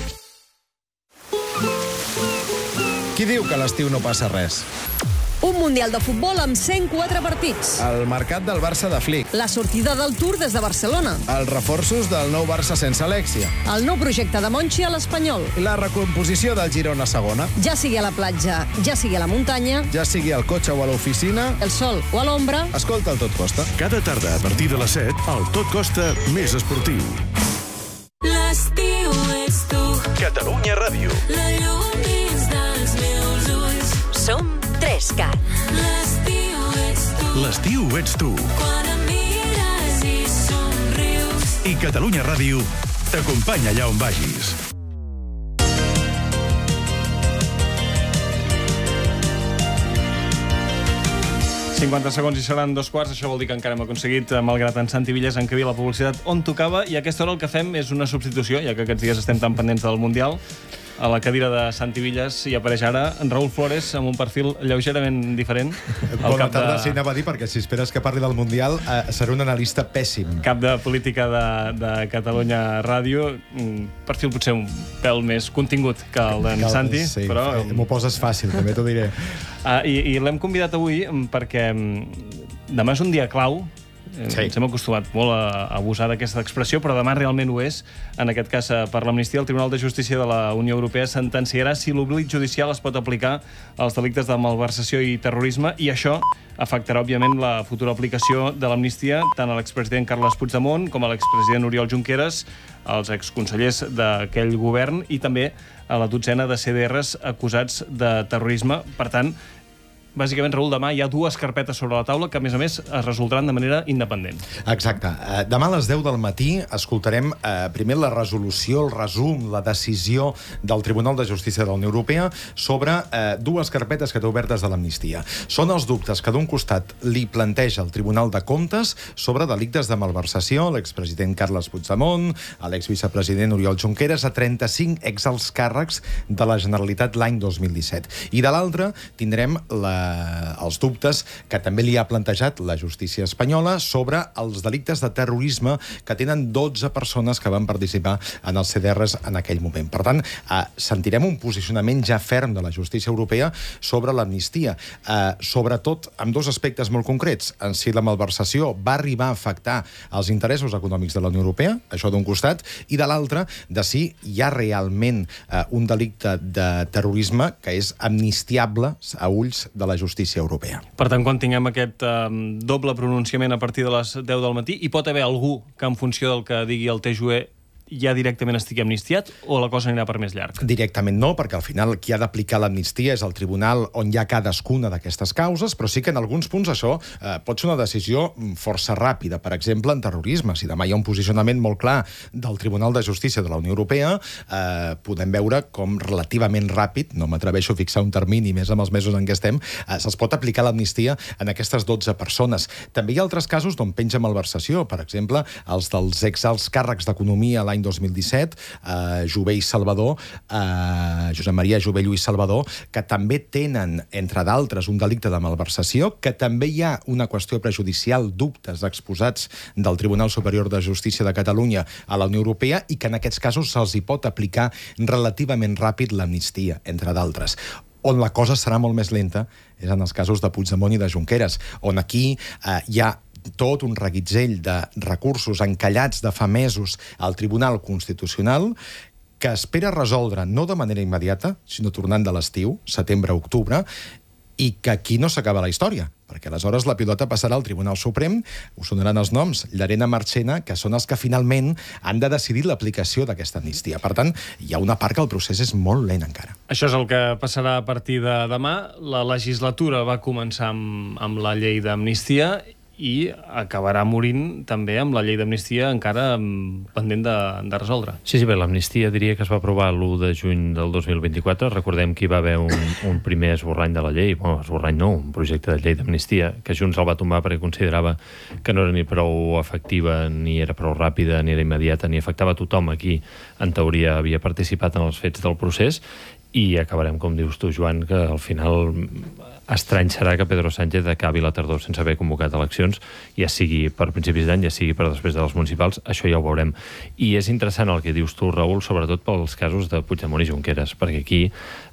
Qui diu que a l'estiu no passa res? Un Mundial de futbol amb cent quatre partits. El mercat del Barça de Flick. La sortida del Tour des de Barcelona. Els reforços del nou Barça sense Alexia. El nou projecte de Monchi a l'Espanyol. La recomposició del Girona segona. Ja sigui a la platja, ja sigui a la muntanya. Ja sigui al cotxe o a l'oficina. El sol o a l'ombra. Escolta el Tot Costa. Cada tarda a partir de les set, el Tot Costa més esportiu. L'estiu ets tu. Catalunya Ràdio. La llum dins dels meus ulls. Som Trescat. L'estiu ets tu. L'estiu ets tu. Quan em mires i somrius. I Catalunya Ràdio t'acompanya allà on vagis. cinquanta segons i seran dos quarts, això vol dir que encara hem aconseguit, malgrat en Santi Villas, encabir la publicitat on tocava, i a aquesta hora el que fem és una substitució, ja que aquests dies estem tan pendents del Mundial. A la cadira de Santi Villas hi apareix ara en Raül Flores amb un perfil lleugerament diferent. Bona tarda, sí, anava a dir, perquè si esperes que parli del Mundial eh, serà un analista pèssim. Cap de política de, de Catalunya Ràdio, perfil potser un pèl més contingut que el d'en Santi, sí, però... M'ho poses fàcil, també t'ho diré. Uh, I i l'hem convidat avui perquè demà és un dia clau. Sí. Ens hem acostumat molt a abusar d'aquesta expressió, però demà realment ho és. En aquest cas, per l'amnistia, el Tribunal de Justícia de la Unió Europea sentenciarà si l'oblit judicial es pot aplicar als delictes de malversació i terrorisme, i això afectarà, òbviament, la futura aplicació de l'amnistia tant a l'expresident Carles Puigdemont com a l'expresident Oriol Junqueras, als exconsellers d'aquell govern i també a la dotzena de C D Rs acusats de terrorisme. Per tant, bàsicament, Raül, demà hi ha dues carpetes sobre la taula que, a més a més, es resoldran de manera independent. Exacte. Demà a les deu del matí escoltarem eh, primer la resolució, el resum, la decisió del Tribunal de Justícia de la Unió Europea sobre eh, dues carpetes que té obertes de l'amnistia. Són els dubtes que, d'un costat, li planteja el Tribunal de Comptes sobre delictes de malversació, l'expresident Carles Puigdemont, a l'exvicepresident Oriol Junqueras, a trenta-cinc exalts càrrecs de la Generalitat l'any dos mil disset. I de l'altra tindrem la els dubtes que també li ha plantejat la justícia espanyola sobre els delictes de terrorisme que tenen dotze persones que van participar en els C D Rs en aquell moment. Per tant, eh, sentirem un posicionament ja ferm de la justícia europea sobre l'amnistia, eh, sobretot amb dos aspectes molt concrets. En si la malversació va arribar a afectar els interessos econòmics de la Unió Europea, això d'un costat, i de l'altre, de si hi ha realment eh, un delicte de terrorisme que és amnistiable a ulls de la justícia europea. Per tant, quan tinguem aquest eh, doble pronunciament a partir de les deu del matí, hi pot haver algú que, en funció del que digui el T J U E, ja directament estigui amnistiat, o la cosa anirà per més llarg? Directament no, perquè al final qui ha d'aplicar l'amnistia és el tribunal on hi ha cadascuna d'aquestes causes, però sí que en alguns punts això eh, pot ser una decisió força ràpida. Per exemple, en terrorisme, si demà hi ha un posicionament molt clar del Tribunal de Justícia de la Unió Europea, eh, podem veure com relativament ràpid, no m'atreveixo a fixar un termini més amb els mesos en què estem, eh, se'ls pot aplicar l'amnistia en aquestes dotze persones. També hi ha altres casos d'on penja malversació, per exemple, els dels exalts càrrecs d'Economia l'any dos mil disset, eh, Jové i Salvador, eh, Josep Maria Jové Lluís Salvador, que també tenen, entre d'altres, un delicte de malversació, que també hi ha una qüestió prejudicial, dubtes exposats del Tribunal Superior de Justícia de Catalunya a la Unió Europea, i que en aquests casos se'ls hi pot aplicar relativament ràpid l'amnistia, entre d'altres. On la cosa serà molt més lenta és en els casos de Puigdemont i de Junqueras, on aquí eh, hi ha tot un reguitzell de recursos encallats de fa mesos al Tribunal Constitucional que espera resoldre no de manera immediata, sinó tornant de l'estiu, setembre-octubre, i que aquí no s'acaba la història, perquè aleshores la pilota passarà al Tribunal Suprem, us sonaran els noms, Llarena, Marchena, que són els que finalment han de decidir l'aplicació d'aquesta amnistia. Per tant, hi ha una part que el procés és molt lent encara. Això és el que passarà a partir de demà. La legislatura va començar amb, amb la llei d'amnistia i acabarà morint també amb la llei d'amnistia encara pendent de, de resoldre. Sí, sí, bé, l'amnistia diria que es va aprovar l'u de juny del dos mil vint-i-quatre. Recordem que hi va haver un, un primer esborrany de la llei, bueno, esborrany no, un projecte de llei d'amnistia, que Junts el va tombar perquè considerava que no era ni prou efectiva, ni era prou ràpida, ni era immediata, ni afectava a tothom aquí, en teoria havia participat en els fets del procés, i acabarem, com dius tu, Joan, que al final estrany serà que Pedro Sánchez acabi la tardor sense haver convocat eleccions, ja sigui per principis d'any, ja sigui per després de les municipals, això ja ho veurem. I és interessant el que dius tu, Raül, sobretot pels casos de Puigdemont i Junqueras, perquè aquí,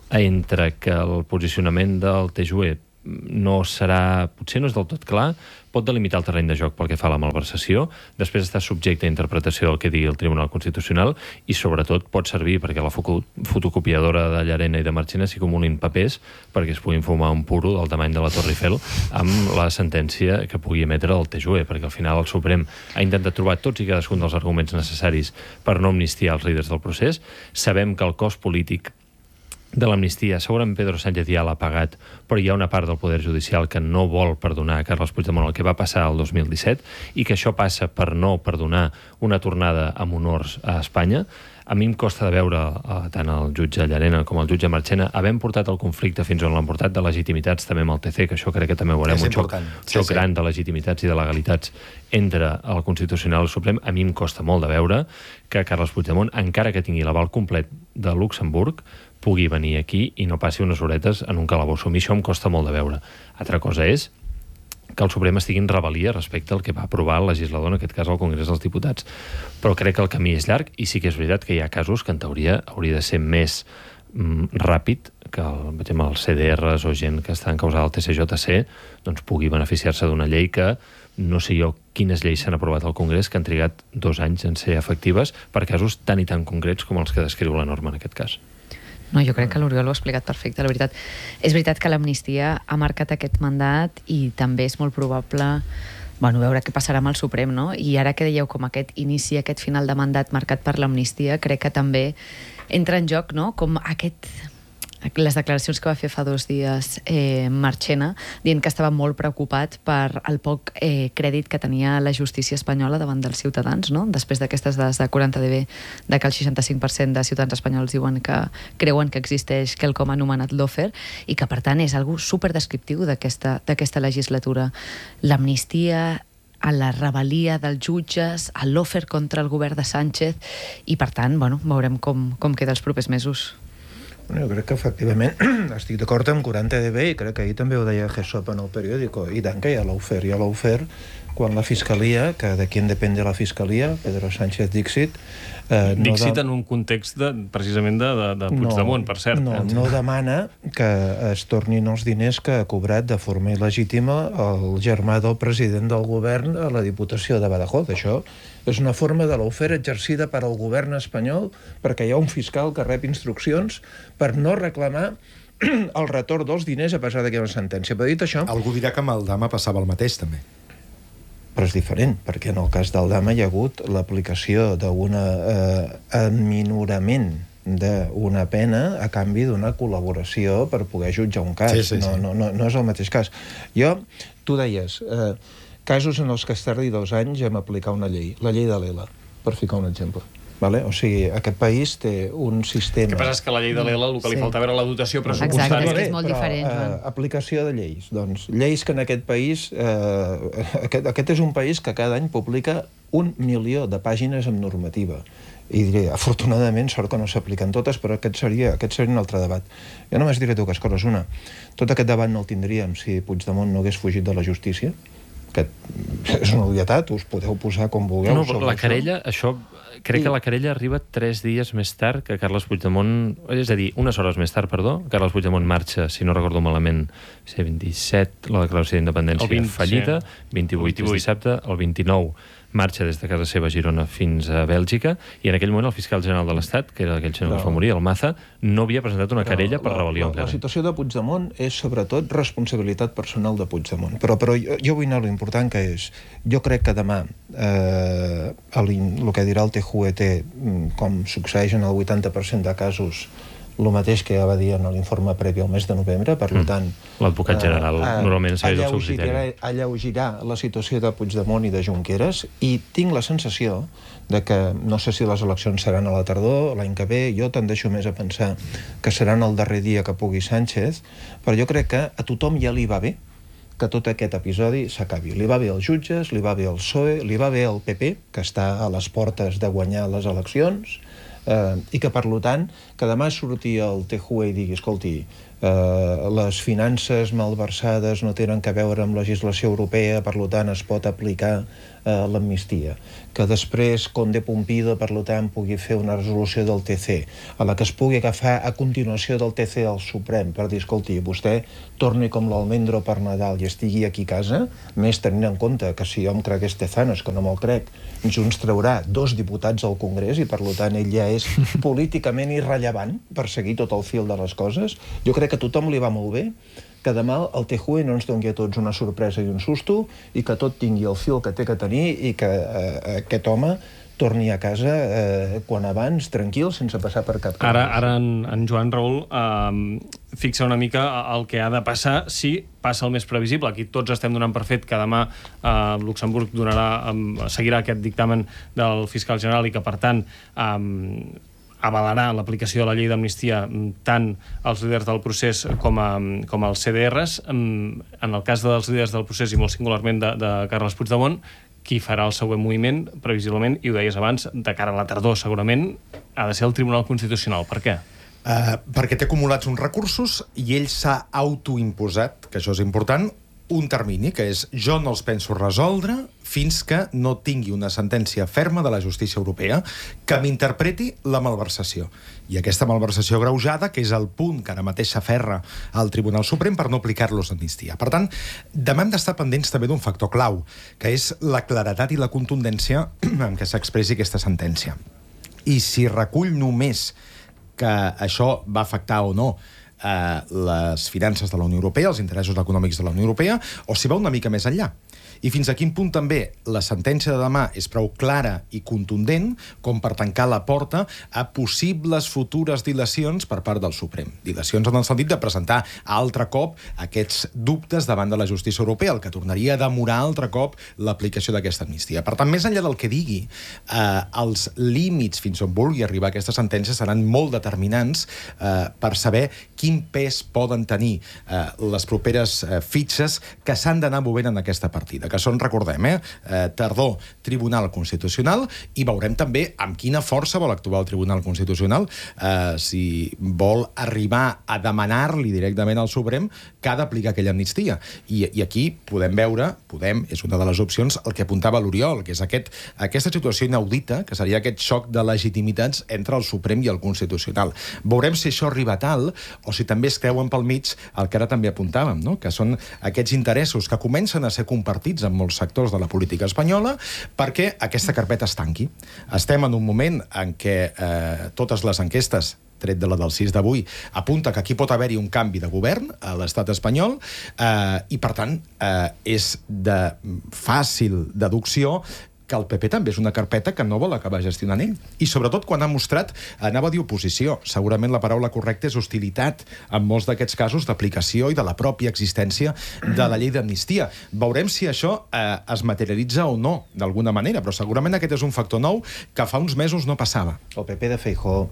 entre que el posicionament del T J U E no serà, potser no és del tot clar, pot delimitar el terreny de joc pel que fa a la malversació, després està subjecte a interpretació del que digui el Tribunal Constitucional i sobretot pot servir perquè la fotocopiadora de Llarena i de Marchena s'hi acumulin papers perquè es puguin fumar un puro del tamany de la Torre Eiffel amb la sentència que pugui emetre el T J U E, perquè al final el Suprem ha intentat trobar tots i cadascun dels arguments necessaris per no amnistiar els líders del procés. Sabem que el cost polític de l'amnistia, segurament Pedro Sánchez ja l'ha pagat, però hi ha una part del Poder Judicial que no vol perdonar a Carles Puigdemont el que va passar el dos mil disset i que això passa per no perdonar una tornada amb honors a Espanya. A mi em costa de veure eh, tant el jutge Llarena com el jutge Marchena havent portat el conflicte fins on l'han portat de legitimitats també amb el T C, que això crec que també ho veurem, un xoc, sí, xoc sí. gran de legitimitats i de legalitats entre el Constitucional i el Suprem. A mi em costa molt de veure que Carles Puigdemont, encara que tingui l'aval complet de Luxemburg, pugui venir aquí i no passi unes horetes en un calabosso. A mi això em costa molt de veure. Altra cosa és que el Suprem estigui en rebel·lia respecte al que va aprovar el legislador, en aquest cas el Congrés dels Diputats. Però crec que el camí és llarg i sí que és veritat que hi ha casos que en teoria hauria de ser més mm, ràpid que el, per exemple, els C D Rs o gent que està encausada al T C J C doncs pugui beneficiar-se d'una llei que no sé jo quines lleis s'han aprovat al Congrés que han trigat dos anys en ser efectives per casos tan i tan concrets com els que descriu la norma en aquest cas. No, jo crec que l'Oriol ho ha explicat perfecte, la veritat. És veritat que l'amnistia ha marcat aquest mandat i també és molt probable, bueno, veure què passarà amb el Suprem, no? I ara que dèieu com aquest inici, aquest final de mandat marcat per l'amnistia, crec que també entra en joc, no?, com aquest... les declaracions que va fer fa dos dies eh, Marchena, dient que estava molt preocupat per el poc eh, crèdit que tenia la justícia espanyola davant dels ciutadans, no? Després d'aquestes dades de quaranta D B, de que el seixanta-cinc per cent de ciutadans espanyols diuen que creuen que existeix quelcom anomenat lawfare i que, per tant, és algo superdescriptiu d'aquesta d'aquesta legislatura. L'amnistia, a la rebel·lia dels jutges, al lawfare contra el govern de Sánchez i, per tant, bueno, veurem com, com queda els propers mesos. Bueno, jo crec que efectivament estic d'acord amb quaranta D B i crec que ahir també ho deia Gesop en el periòdico. I tant que hi ha lawfare. Hi ha lawfare quan la Fiscalia, que de qui en depèn de la Fiscalia, Pedro Sánchez Dixit... Eh, no Dixit de... en un context de, precisament de, de, de Puigdemont, no, per cert. No, no demana que es tornin els diners que ha cobrat de forma il·legítima el germà del president del govern a la Diputació de Badajoz. Això és una forma de lawfare exercida per al govern espanyol perquè hi ha un fiscal que rep instruccions per no reclamar el retorn dels diners a pesar que hi ha una sentència. Però dit això... Algú dirà que amb el Dama passava el mateix, també. Però és diferent, perquè en el cas del Dama hi ha hagut l'aplicació d'un eh, aminorament d'una pena a canvi d'una col·laboració per poder jutjar un cas. Sí, sí, sí. No, no, no, no és el mateix cas. Jo, tu deies, eh, casos en els que es tardi dos anys en aplicar una llei, la llei de l'E L A, per ficar un exemple. Vale? O sigui, aquest país té un sistema... El que passa és que la llei de l'E L A el que li Sí. faltava era la dotació pressupostària. Exacte, és que és molt però, diferent, Joan. Eh, aplicació de lleis. Doncs lleis que en aquest país... Eh, aquest, aquest és un país que cada any publica un milió de pàgines amb normativa. I diré, afortunadament, sort que no s'apliquen totes, però aquest seria, aquest seria un altre debat. Jo només diré dues coses. Una, tot aquest debat no el tindríem si Puigdemont no hagués fugit de la justícia, que és una obvietat, us podeu posar com vulgueu. No, però la querella, això... Crec que la querella arriba tres dies més tard que Carles Puigdemont... És a dir, unes hores més tard, perdó. Carles Puigdemont marxa, si no recordo malament, sé, vint-i-set, la declaració d'independència vint, fallida, sí. vint-i-vuit és dissabte, el vint-i-nou marxa des de casa seva a Girona fins a Bèlgica, i en aquell moment el fiscal general de l'Estat, que era aquell senyor que es va morir, el Maza, no havia presentat una querella per rebel·lió la, la, encara. la situació de Puigdemont és sobretot responsabilitat personal de Puigdemont, però, però jo, jo vull anar a l'important que és, jo crec que demà eh, el, el que dirà el T J U E T, com succeeix en el vuitanta per cent de casos, el mateix que ja va dir en l'informe previ al mes de novembre, per mm. tant... L'advocat general eh, normalment segueix el seu criteri. Alleugirà la situació de Puigdemont i de Junqueras, i tinc la sensació de que, no sé si les eleccions seran a la tardor, l'any que ve, jo tendeixo més a pensar que seran el darrer dia que pugui Sánchez, però jo crec que a tothom ja li va bé que tot aquest episodi s'acabi. Li va bé als jutges, li va bé al P S O E, li va bé al P P, que està a les portes de guanyar les eleccions, eh, i que, per tant, que demà surti el T J U E i digui, escolti, eh, les finances malversades no tenen a veure amb legislació europea, per tant, es pot aplicar eh, l'amnistia. Que després Conde Pumpido, per tant, pugui fer una resolució del T C, a la que es pugui agafar a continuació del T C al Suprem, per dir, escolti, vostè torni com l'almendro per Nadal i estigui aquí a casa, més tenint en compte que si jo em cregués Tezanos, que no me'l crec, Junts traurà dos diputats al Congrés i, per tant, ell ja és políticament irrellevant per seguir tot el fil de les coses. Jo crec que a tothom li va molt bé que demà el T J U E no ens doni a tots una sorpresa i un susto i que tot tingui el fil que té que tenir i que eh, aquest home torni a casa eh, quan abans, tranquil, sense passar per cap Ara, ara en, en Joan Raül eh, fixa una mica el que ha de passar si passa el més previsible. Aquí tots estem donant per fet que demà eh, Luxemburg donarà, eh, seguirà aquest dictamen del fiscal general i que, per tant, eh, avalarà l'aplicació de la llei d'amnistia tant als líders del procés com, a, com als C D Rs. En el cas dels líders del procés i molt singularment de, de Carles Puigdemont, qui farà el següent moviment, previsiblement, i ho deies abans, de cara a la tardor segurament, ha de ser el Tribunal Constitucional. Per què? Uh, perquè té acumulats uns recursos i ell s'ha autoimposat, que això és important, un termini, que és jo no els penso resoldre fins que no tingui una sentència ferma de la justícia europea que m'interpreti la malversació. I aquesta malversació greujada, que és el punt que ara mateix s'aferra al Tribunal Suprem per no aplicar-los l'amnistia. Per tant, demà hem d'estar pendents també d'un factor clau, que és la claredat i la contundència amb què s'expressi aquesta sentència. I si recull només que això va afectar o no Eh, les finances de la Unió Europea, els interessos econòmics de la Unió Europea, o si va una mica més enllà. I fins a quin punt també la sentència de demà és prou clara i contundent com per tancar la porta a possibles futures dilacions per part del Suprem. Dilacions en el sentit de presentar altre cop aquests dubtes davant de la justícia europea, el que tornaria a demorar altre cop l'aplicació d'aquesta amnistia. Per tant, més enllà del que digui, eh, els límits fins on vulgui arribar aquesta sentència seran molt determinants eh, per saber quin pes poden tenir eh, les properes eh, fitxes que s'han d'anar movent en aquesta partida, que són, recordem, eh, eh, tardor, Tribunal Constitucional, i veurem també amb quina força vol actuar el Tribunal Constitucional, eh, si vol arribar a demanar-li directament al Suprem que ha d'aplicar aquella amnistia. I, I aquí podem veure, podem, és una de les opcions, el que apuntava l'Oriol, que és aquest, aquesta situació inaudita, que seria aquest xoc de legitimitats entre el Suprem i el Constitucional. Veurem si això arriba a tal, o si també es creuen pel mig el que ara també apuntàvem, no? Que són aquests interessos que comencen a ser compartits en molts sectors de la política espanyola perquè aquesta carpeta es tanqui. Estem en un moment en què eh, totes les enquestes, tret de la del sis d'avui, apunta que aquí pot haver-hi un canvi de govern a l'estat espanyol eh, i, per tant, eh, és de fàcil deducció que el P P també és una carpeta que no vol acabar gestionant ell. I sobretot quan ha mostrat, anava a dir oposició, segurament la paraula correcta és hostilitat en molts d'aquests casos d'aplicació i de la pròpia existència de la llei d'amnistia. Veurem si això eh, es materialitza o no, d'alguna manera, però segurament aquest és un factor nou que fa uns mesos no passava. El P P de Feijóo,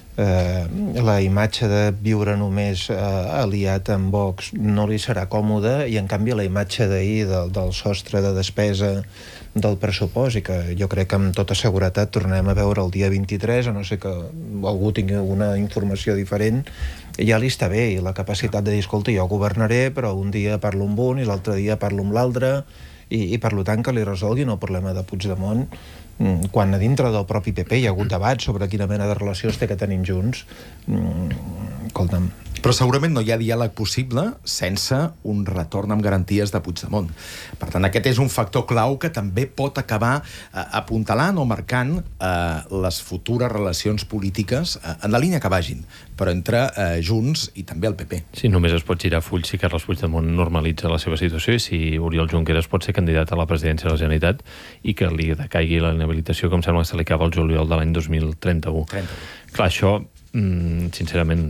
eh, la imatge de viure només eh, aliat amb Vox no li serà còmoda, i en canvi la imatge d'ahir del, del sostre de despesa del pressupost, i que jo crec que amb tota seguretat tornem a veure el dia vint-i-tres, a no ser que algú tingui una informació diferent, ja li està bé, i la capacitat de dir, escolta, jo governaré, però un dia parlo amb un i l'altre dia parlo amb l'altre, i, i per tant que li resolguin el problema de Puigdemont, quan a dintre del propi P P hi ha hagut debat sobre quina mena de relació es té que tenim junts. Escolta'm, Però segurament no hi ha diàleg possible sense un retorn amb garanties de Puigdemont. Per tant, aquest és un factor clau que també pot acabar eh, apuntalant o marcant eh, les futures relacions polítiques eh, en la línia que vagin, però entre eh, Junts i també el P P. Sí, només es pot girar full si Carles Puigdemont normalitza la seva situació i si Oriol Junqueras pot ser candidat a la presidència de la Generalitat i que li decaigui la inhabilitació, com sembla que se li acaba el juliol de l'any dos mil trenta-u. trenta-u. Clar, això, mm, sincerament,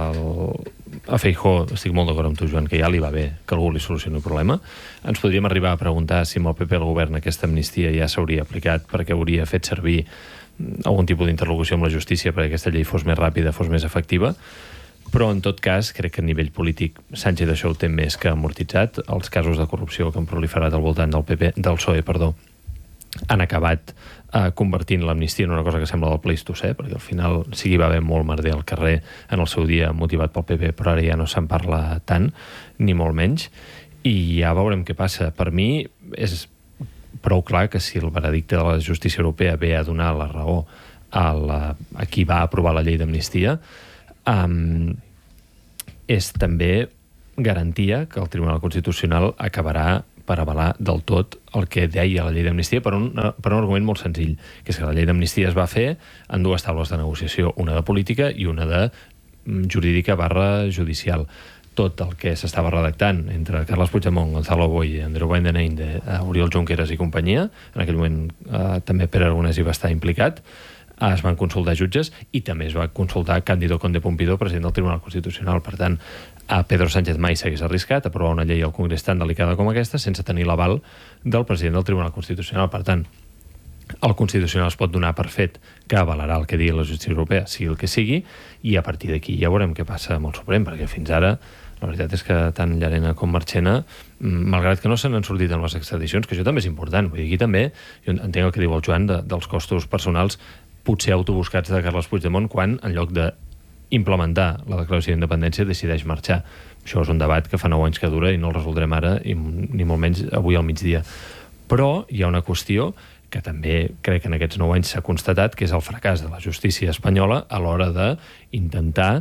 el... a Feijóo estic molt d'acord amb tu, Joan, que ja li va bé que algú li solucioni el problema. Ens podríem arribar a preguntar si amb el P P al govern aquesta amnistia ja s'hauria aplicat perquè hauria fet servir algun tipus d'interlocució amb la justícia perquè aquesta llei fos més ràpida, fos més efectiva, però en tot cas crec que a nivell polític Sánchez això ho té més que amortitzat. Els casos de corrupció que han proliferat al voltant del P P, del P S O E, perdó, han acabat eh, convertint l'amnistia en una cosa que sembla del Pleistocè, perquè al final sí que hi va haver molt merder al carrer en el seu dia motivat pel P P, però ara ja no se'n parla tant, ni molt menys, i ja veurem què passa. Per mi és prou clar que si el veredicte de la justícia europea ve a donar la raó a, la, a qui va aprovar la llei d'amnistia, um, és també garantia que el Tribunal Constitucional acabarà per avalar del tot el que deia la llei d'amnistia per un, per un argument molt senzill, que és que la llei d'amnistia es va fer en dues taules de negociació, una de política i una de jurídica barra judicial. Tot el que s'estava redactant entre Carles Puigdemont, Gonzalo Boye, Andreu Valldaneinde, uh, Oriol Junqueras i companyia, en aquell moment uh, també Pere Aragonès hi va estar implicat, uh, es van consultar jutges i també es va consultar Cándido Conde Pompidou, president del Tribunal Constitucional. Per tant, a Pedro Sánchez mai s'hagués arriscat a aprovar una llei al Congrés tan delicada com aquesta sense tenir l'aval del president del Tribunal Constitucional. Per tant, el Constitucional es pot donar per fet que avalarà el que digui la justícia europea, sigui el que sigui, i a partir d'aquí ja veurem què passa amb el Suprem, perquè fins ara la veritat és que tant Llarena com Marchena, malgrat que no se n'han sortit en les extradicions, que això també és important, vull dir, aquí també, jo entenc el que diu el Joan de, dels costos personals potser autobuscats de Carles Puigdemont quan, en lloc de implementar la declaració d'independència, decideix marxar. Això és un debat que fa nou anys que dura i no el resoldrem ara, i ni molt menys avui al migdia. Però hi ha una qüestió que també crec que en aquests nou anys s'ha constatat, que és el fracàs de la justícia espanyola a l'hora d'intentar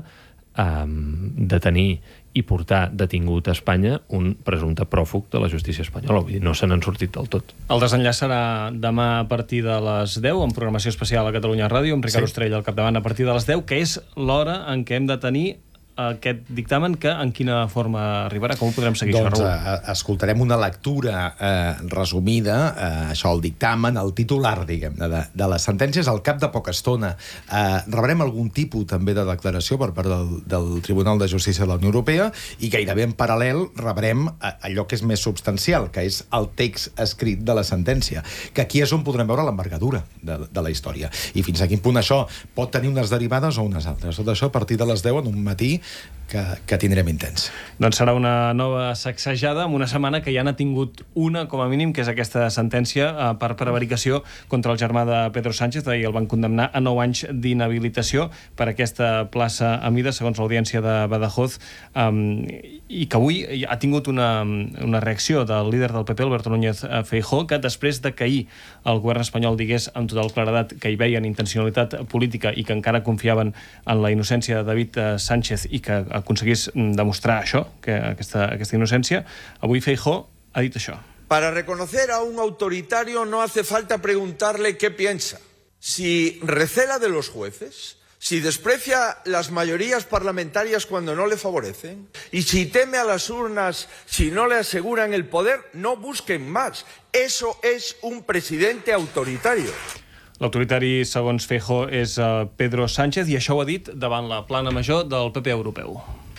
um, detenir i portar detingut a Espanya un presumpte pròfug de la justícia espanyola. Vull dir, no se n'han sortit del tot. El desenllaç serà demà a partir de les deu, en programació especial a Catalunya Ràdio, amb Ricard sí. Ostrell al capdavant a partir de les deu, que és l'hora en què hem de tenir aquest dictamen, que en quina forma arribarà? Com ho podrem seguir, doncs, això, Raül? Eh, escoltarem una lectura eh, resumida, eh, això, el dictamen, el titular, diguem, de, de les sentències. Al cap de poca estona eh, rebrem algun tipus també de declaració per part del, del Tribunal de Justícia de la Unió Europea i gairebé en paral·lel rebrem eh, allò que és més substancial, que és el text escrit de la sentència, que aquí és on podrem veure l'envergadura de, de la història. I fins a quin punt això pot tenir unes derivades o unes altres. Tot això a partir de les deu en un matí que, que tindrem intens. Doncs serà una nova sacsejada amb una setmana que ja n'ha tingut una, com a mínim, que és aquesta sentència eh, per prevaricació contra el germà de Pedro Sánchez, i el van condemnar a nou anys d'inhabilitació per aquesta plaça Amida, segons l'audiència de Badajoz, um, i que avui ha tingut una, una reacció del líder del P P, Alberto Núñez Feijóo, que després de que ahir el govern espanyol digués amb total claredat que hi veien intencionalitat política i que encara confiaven en la innocència de David Sánchez i que aconseguís demostrar això, que aquesta, aquesta innocència, avui Feijóo ha dit això. Para reconocer a un autoritario no hace falta preguntarle qué piensa. Si recela de los jueces, si desprecia las mayorías parlamentarias cuando no le favorecen, y si teme a las urnas si no le aseguran el poder, no busquen más. Eso es un presidente autoritario. L'autoritari, segons Feijóo, és uh, Pedro Sánchez, i això ho ha dit davant la plana major del P P europeu.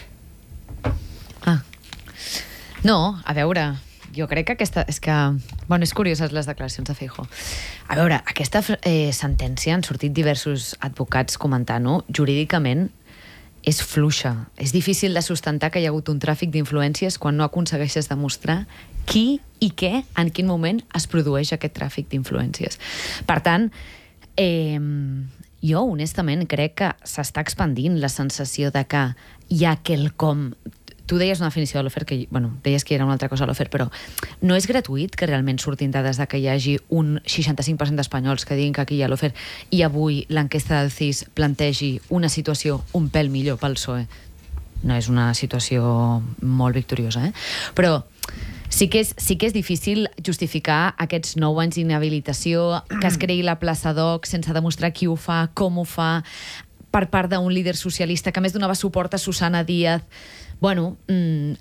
Ah. No, a veure, jo crec que aquesta... És que... Bueno, és curioses les declaracions de Feijóo. A veure, aquesta eh, sentència, han sortit diversos advocats comentant-ho, jurídicament és fluixa. És difícil de sustentar que hi ha hagut un tràfic d'influències quan no aconsegueixes demostrar qui i què, en quin moment es produeix aquest tràfic d'influències. Per tant, eh, jo honestament crec que s'està expandint la sensació de que hi ha quelcom... Tu deies una definició de l'Ofer, que, bueno, deies que era una altra cosa l'Ofer, però no és gratuït que realment surtin dades de que hi hagi un seixanta-cinc per cent d'espanyols que diguin que aquí hi ha l'Ofer i avui l'enquesta del C I S plantegi una situació un pèl millor pel P S O E. no és una situació molt victoriosa, eh? Però sí que, és, sí que és difícil justificar aquests nou anys d'inhabilitació, que es creï la plaça Doc sense demostrar qui ho fa, com ho fa, per part d'un líder socialista que a més donava suport a Susana Díaz. Bueno, mmm,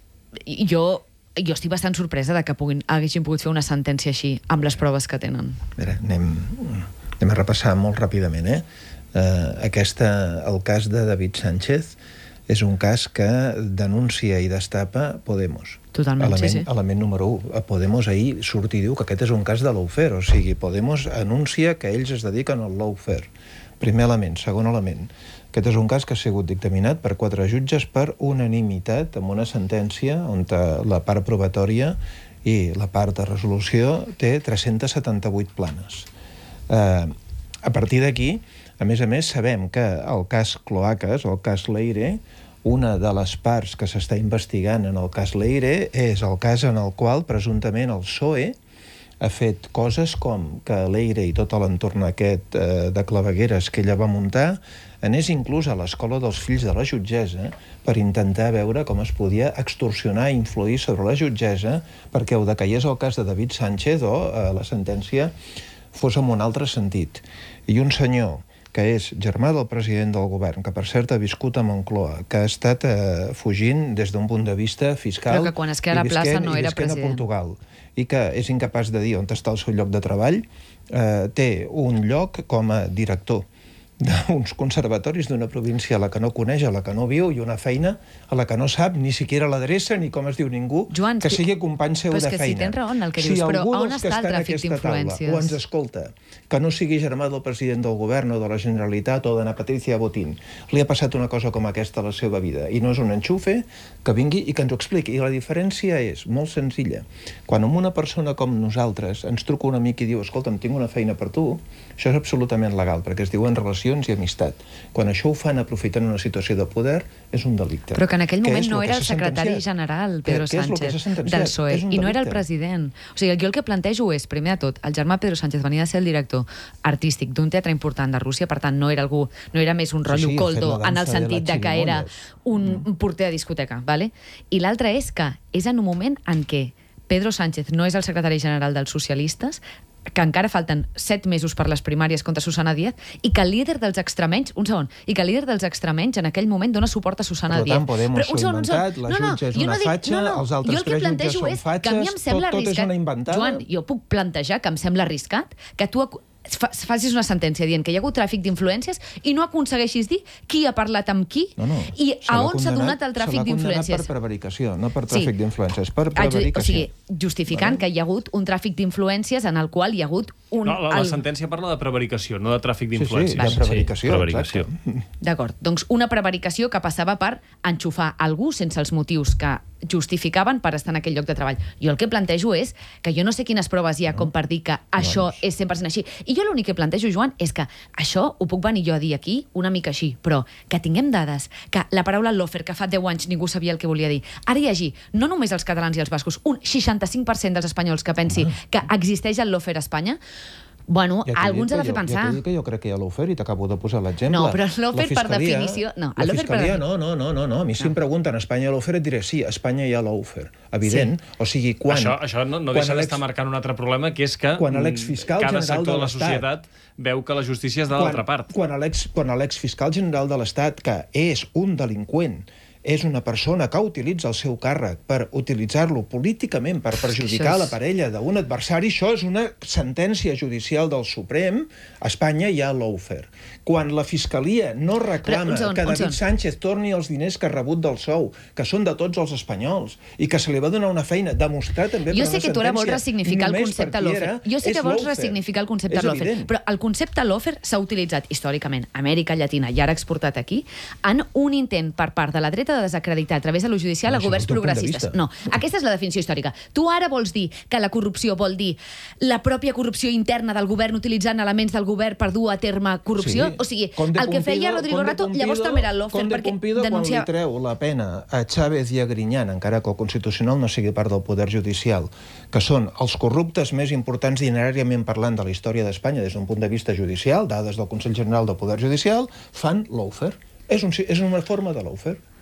jo, jo estic bastant sorpresa de que puguin, haguessin pogut fer una sentència així, amb les proves que tenen. A veure, anem, anem a repassar molt ràpidament, eh? Uh, aquesta, el cas de David Sánchez és un cas que denuncia i destapa Podemos. Totalment, element, sí, sí. Element número u. Podemos ahir surt i diu que aquest és un cas de lawfare, o sigui, Podemos anuncia que ells es dediquen al lawfare. Primer element. Segon element. Aquest és un cas que ha sigut dictaminat per quatre jutges per unanimitat, amb una sentència on la part probatòria i la part de resolució té tres-centes setanta-vuit planes. Eh, a partir d'aquí, a més a més, sabem que el cas Cloaques, el cas Leire, una de les parts que s'està investigant en el cas Leire és el cas en el qual, presumptament, el P S O E ha fet coses com que Leire i tot l'entorn aquest eh, de clavegueres que ella va muntar anés inclús a l'escola dels fills de la jutgessa per intentar veure com es podia extorsionar i influir sobre la jutgessa perquè o decaigués el cas de David Sánchez o eh, la sentència fos en un altre sentit. I un senyor que és germà del president del govern, que per cert ha viscut a Moncloa, que ha estat eh, fugint des d'un punt de vista fiscal... Però que quan es queda a la plaça no era president. A Portugal, i que és incapaç de dir on està el seu lloc de treball, eh, té un lloc com a director d'uns conservatoris d'una província a la que no coneix, a la que no viu, i una feina a la que no sap ni siquiera l'adreça ni com es diu ningú, Joan, que sigui company seu de feina. Però és que si tens raó en el que si dius, però on està el tràfic d'influències? O ens escolta, que no sigui germà del president del govern o de la Generalitat o d'Anna Patricia Botín, li ha passat una cosa com aquesta a la seva vida i no és un enxufe, que vingui i que ens ho expliqui. I la diferència és molt senzilla. Quan amb una persona com nosaltres ens truca un amic i diu escolta'm, tinc una feina per tu, això és absolutament legal, perquè es diuen relacions i amistat. Quan això ho fan aprofitant una situació de poder, és un delicte. Però que en aquell moment no era el secretari general, Pedro Sánchez, del P S O E, i no era el president. O sigui, jo el que plantejo és, primer de tot, el germà Pedro Sánchez venia a ser el director artístic d'un teatre important de Rússia, per tant, no era algú, no era més un rotllo coldo, en el sentit de que era un porter de discoteca, ¿vale? I l'altre és que és en un moment en què Pedro Sánchez no és el secretari general dels socialistes, que encara falten set mesos per les primàries contra Susana Díaz, i que el líder dels extremenys, un segon, i que el líder dels extremenys en aquell moment dona suport a Susana Díaz. Per tant, Podemos s'ho ha inventat, la jutge és una fatxa, els altres tres jutges són fatxes, tot és una inventada. Joan, jo puc plantejar que em sembla arriscat que tu facis una sentència dient que hi ha hagut tràfic d'influències i no aconsegueixis dir qui ha parlat amb qui no, no. i a on s'ha donat el tràfic d'influències. Se l'ha condemnat per prevaricació, no per tràfic sí. d'influències, per prevaricació. O sigui, justificant vale. que hi ha hagut un tràfic d'influències en el qual hi ha hagut un... No, la, la sentència parla de prevaricació, no de tràfic d'influències. Sí, sí, de prevaricació. Sí, prevaricació. D'acord, doncs una prevaricació que passava per enxufar algú sense els motius que justificaven per estar en aquell lloc de treball. Jo el que plantejo és que jo no sé quines proves hi ha com per dir que això és cent per cent així. I jo l'únic que plantejo, Joan, és que això ho puc venir jo a dir aquí una mica així, però que tinguem dades, que la paraula lawfare, que fa deu anys ningú sabia el que volia dir, ara hi hagi, no només els catalans i els bascos, un seixanta-cinc per cent dels espanyols que pensi que existeix el lawfare a Espanya. Bueno, ja alguns ha de fer pensar. Ja t'he dit que jo crec que hi ha lawfare i t'acabo de posar l'exemple. No, però el lawfare per definició... No, la fiscalia, no, no, no, no, no. A mi si em pregunten a Espanya hi ha lawfare et diré sí, a Espanya hi ha lawfare. Evident. Sí. O sigui, quan... Això, això no, no deixa d'estar marcant un altre problema, que és que quan l'exfiscal cada general sector de de la societat veu que la justícia és de l'altra part. Quan l'exfiscal general de l'Estat, que és un delinqüent, és una persona que utilitza el seu càrrec per utilitzar-lo políticament per perjudicar la parella d'un adversari, això és una sentència judicial del Suprem. A Espanya hi ha lawfare. Quan la Fiscalia no reclama Però, que David Sánchez torni els diners que ha rebut del sou, que són de tots els espanyols, i que se li va donar una feina, demostrar també per jo una sé que tu ara vols ressignificar el només concepte per qui lawfare. era, Jo sé és que vols lawfare. ressignificar el concepte És lawfare, evident. però el concepte lawfare s'ha utilitzat històricament a Amèrica Llatina i ara exportat aquí en un intent per part de la dreta de desacreditar a través de lo judicial No, a governs això és el teu punt de progressistes. vista. No, aquesta és la definició històrica. Tu ara vols dir que la corrupció vol dir la pròpia corrupció interna del govern utilitzant elements del govern per dur a terme corrupció? Sí. O sigui, Conde el que Pumpido, feia Rodrigo Conde Rato Pumpido, llavors també era el lawfare, Conde perquè Pumpido, denuncia... quan li treu la pena a Chávez i a Griñán, encara que el Constitucional no sigui part del Poder Judicial, que són els corruptes més importants dineràriament parlant de la història d'Espanya des d'un punt de vista judicial, dades del Consell General del Poder Judicial, fan lawfare. És, un, és una forma de lawfare.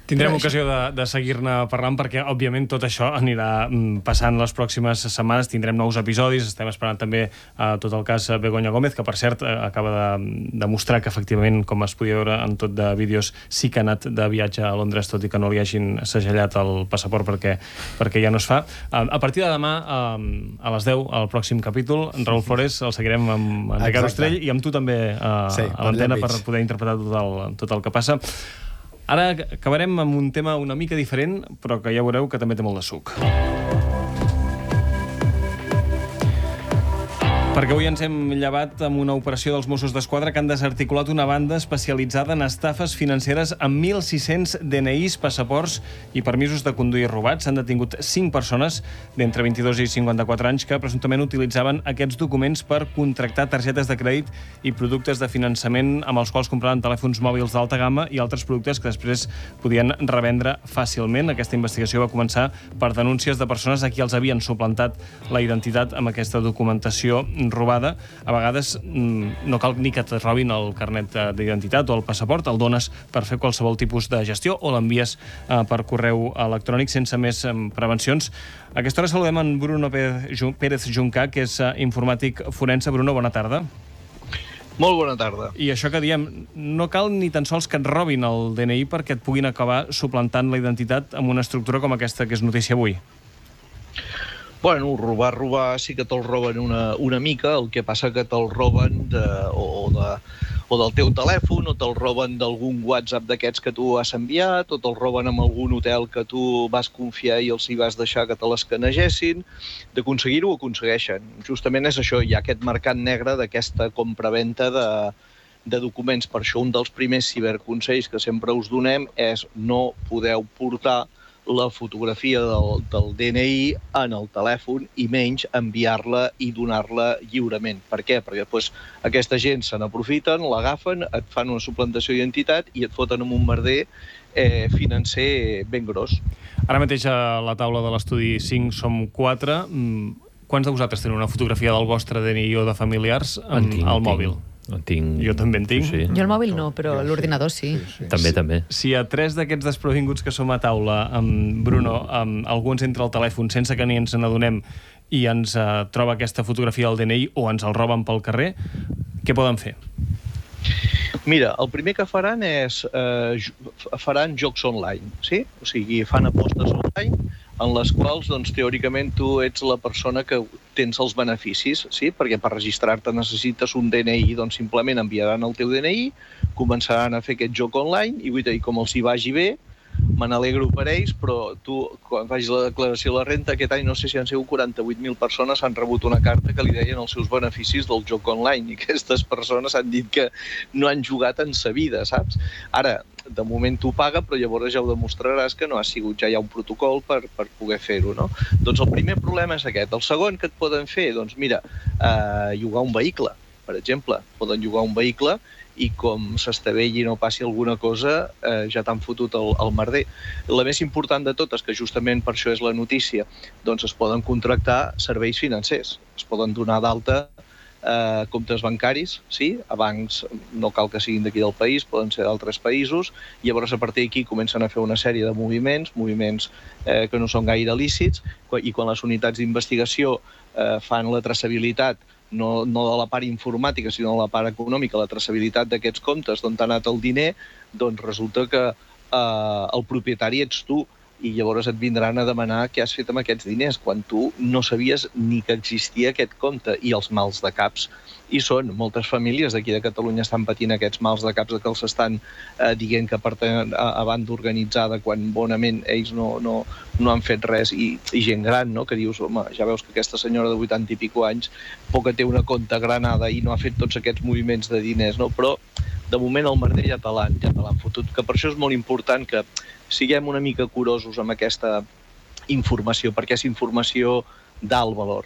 Tindrem ocasió de, de seguir-ne parlant perquè, òbviament, tot això anirà passant les pròximes setmanes. Tindrem nous episodis. Estem esperant també uh, tot el cas Begoña Gómez, que, per cert, uh, acaba de demostrar que, efectivament, com es podia veure en tot de vídeos, sí que ha anat de viatge a Londres, tot i que no li hagin segellat el passaport perquè, perquè ja no es fa. Uh, a partir de demà, uh, a les deu, al pròxim capítol, Raül Flores el seguirem amb en Ricard Ostrell i amb tu també uh, sí, a l'antena per poder interpretar tot el, tot el que passa. Ara acabarem amb un tema una mica diferent, però que ja veureu que també té molt de suc. Perquè avui ens hem llevat amb una operació dels Mossos d'Esquadra que han desarticulat una banda especialitzada en estafes financeres amb mil sis-cents D N Is, passaports i permisos de conduir robats. S'han detingut cinc persones d'entre vint-i-dos i cinquanta-quatre anys que presumptament utilitzaven aquests documents per contractar targetes de crèdit i productes de finançament amb els quals compraven telèfons mòbils d'alta gamma i altres productes que després podien revendre fàcilment. Aquesta investigació va començar per denúncies de persones a qui els havien suplantat la identitat amb aquesta documentació robada. A vegades no cal ni que et robin el carnet d'identitat o el passaport, el dones per fer qualsevol tipus de gestió o l'envies eh, per correu electrònic sense més eh, prevencions. A aquesta hora saludem en Bruno Pérez Juncà, que és eh, informàtic forense. Bruno, bona tarda. Molt bona tarda. I això que diem, no cal ni tan sols que et robin el D N I perquè et puguin acabar suplantant la identitat amb una estructura com aquesta que és notícia avui. Bueno, robar, robar, sí que te'l roben una, una mica, el que passa que te'l roben de, o, de, o del teu telèfon, o te'l roben d'algun WhatsApp d'aquests que tu has enviat, o te'l roben amb algun hotel que tu vas confiar i els hi vas deixar que te l'escanegessin. D'aconseguir-ho, ho aconsegueixen. Justament és això, hi ha aquest mercat negre d'aquesta compraventa de, de documents. Per això un dels primers ciberconsells que sempre us donem és no podeu portar la fotografia del, del D N I en el telèfon i menys enviar-la i donar-la lliurement. Per què? Perquè després aquesta gent se n'aprofiten, l'agafen, et fan una suplantació d'identitat i et foten amb un merder eh, financer ben gros. Ara mateix a la taula de l'estudi cinc som quatre. Quants de vosaltres tenen una fotografia del vostre D N I o de familiars amb el mòbil? Tinc... Jo també en tinc. Sí. Jo el mòbil no, però l'ordinador sí. sí, sí. També, també. Si a tres d'aquests desprevinguts que som a taula, amb Bruno, amb algú ens entra al telèfon sense que ni ens n'adonem i ens uh, troba aquesta fotografia del D N I o ens el roben pel carrer, què poden fer? Mira, el primer que faran és eh, faran jocs online, sí? O sigui, fan apostes online en les quals, doncs, teòricament, tu ets la persona que tens els beneficis, sí? Perquè per registrar-te necessites un D N I, doncs simplement enviaran el teu D N I, començaran a fer aquest joc online i, i com els hi vagi bé, me n'alegro per ells, però tu, quan facis la declaració de la renta, aquest any no sé si han sigut quaranta-vuit mil persones han rebut una carta que li deien els seus beneficis del joc online i aquestes persones han dit que no han jugat en sa vida, saps? Ara, de moment tu paga, però llavors ja ho demostraràs que no ha sigut, ja hi ha un protocol per, per poder fer-ho, no? Doncs el primer problema és aquest. El segon que et poden fer, doncs mira, eh, llogar un vehicle, per exemple. Poden llogar un vehicle i com s'estavelli i no passi alguna cosa, eh, ja t'han fotut el, el merder. La més important de totes, que justament per això és la notícia, doncs es poden contractar serveis financers. Es poden donar d'alta eh, comptes bancaris, sí? A bancs no cal que siguin d'aquí del país, poden ser d'altres països, i llavors a partir d'aquí comencen a fer una sèrie de moviments, moviments eh, que no són gaire lícits, i quan les unitats d'investigació eh, fan la traçabilitat, no, no de la part informàtica, sinó de la part econòmica, la traçabilitat d'aquests comptes d'on ha anat el diner, doncs resulta que eh, el propietari ets tu, i llavors et vindran a demanar què has fet amb aquests diners, quan tu no sabies ni que existia aquest compte, i els mals de caps hi són. Moltes famílies d'aquí de Catalunya estan patint aquests mals de caps que els estan eh, dient que pertanyen a, a banda organitzada quan bonament ells no, no, no han fet res, i, i gent gran, no? Que dius, home, ja veus que aquesta senyora de vuitanta i pico anys poca té una compte granada i no ha fet tots aquests moviments de diners, no? Però de moment el merder ja te l'han ja te l'han fotut, que per això és molt important que siguem una mica curosos amb aquesta informació, perquè és informació d'alt valor.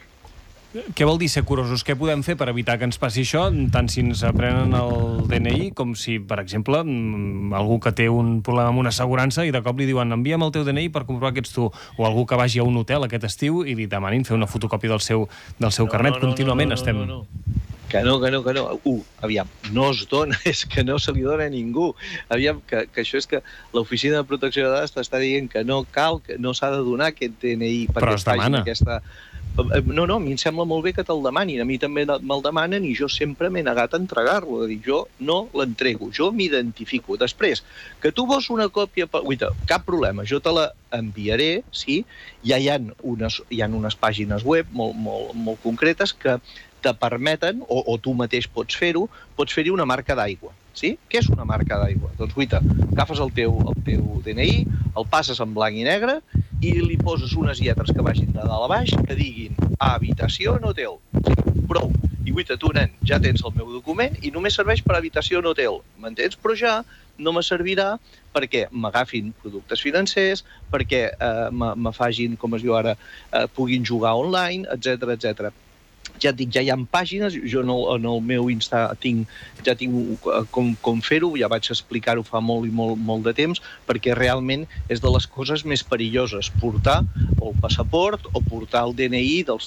Què vol dir ser curosos? Què podem fer per evitar que ens passi això, tant si ens aprenen el D N I com si, per exemple, algú que té un problema amb una assegurança i de cop li diuen envia'm el teu D N I per comprovar que ets tu, o algú que vagi a un hotel aquest estiu i li demanin fer una fotocòpia del seu, del seu no, carnet. no, no, Contínuament no, no, estem... No, no. Que no, que no, que no. Uh, aviam, no es dona, és que no se li dona a ningú. Aviam, que, que això és que l'Oficina de Protecció de Dades t'està dient que no cal, que no s'ha de donar aquest D N I perquè es faci aquesta... No, no, a mi em sembla molt bé que te'l demanin, a mi també me'l demanen i jo sempre m'he negat a entregar-lo, de dir, jo no l'entrego, jo m'identifico. Després, que tu vols una còpia... Uita, cap problema, jo te la enviaré, sí, ja hi ha unes, hi ha unes pàgines web molt, molt, molt concretes que te permeten, o, o tu mateix pots fer-ho, pots fer-hi una marca d'aigua. Sí? Què és una marca d'aigua? Doncs, guaita, agafes el teu, el teu D N I, el passes en blanc i negre i li poses unes lletres que vagin de dalt a baix que diguin habitació en hotel. Sí, prou. I, guaita, tu, nen, ja tens el meu document i només serveix per habitació en hotel. M'entens? Però ja no me servirà perquè m'agafin productes financers, perquè eh, me fagin, com es diu ara, eh, puguin jugar online, etcètera, etcètera. Ja et dic, ja hi ha pàgines, jo en el, en el meu Insta tinc, ja tinc com, com fer-ho, ja vaig explicar-ho fa molt i molt, molt de temps, perquè realment és de les coses més perilloses, portar el passaport o portar el D N I dels...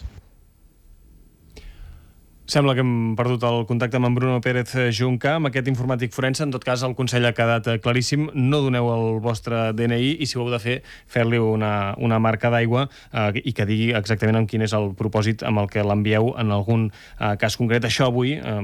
Sembla que hem perdut el contacte amb en Bruno Pérez Junca, amb aquest informàtic forense. En tot cas, el consell ha quedat claríssim. No doneu el vostre D N I i, si ho heu de fer, fer-li una, una marca d'aigua eh, i que digui exactament en quin és el propòsit amb el que l'envieu en algun eh, cas concret. Això avui, eh,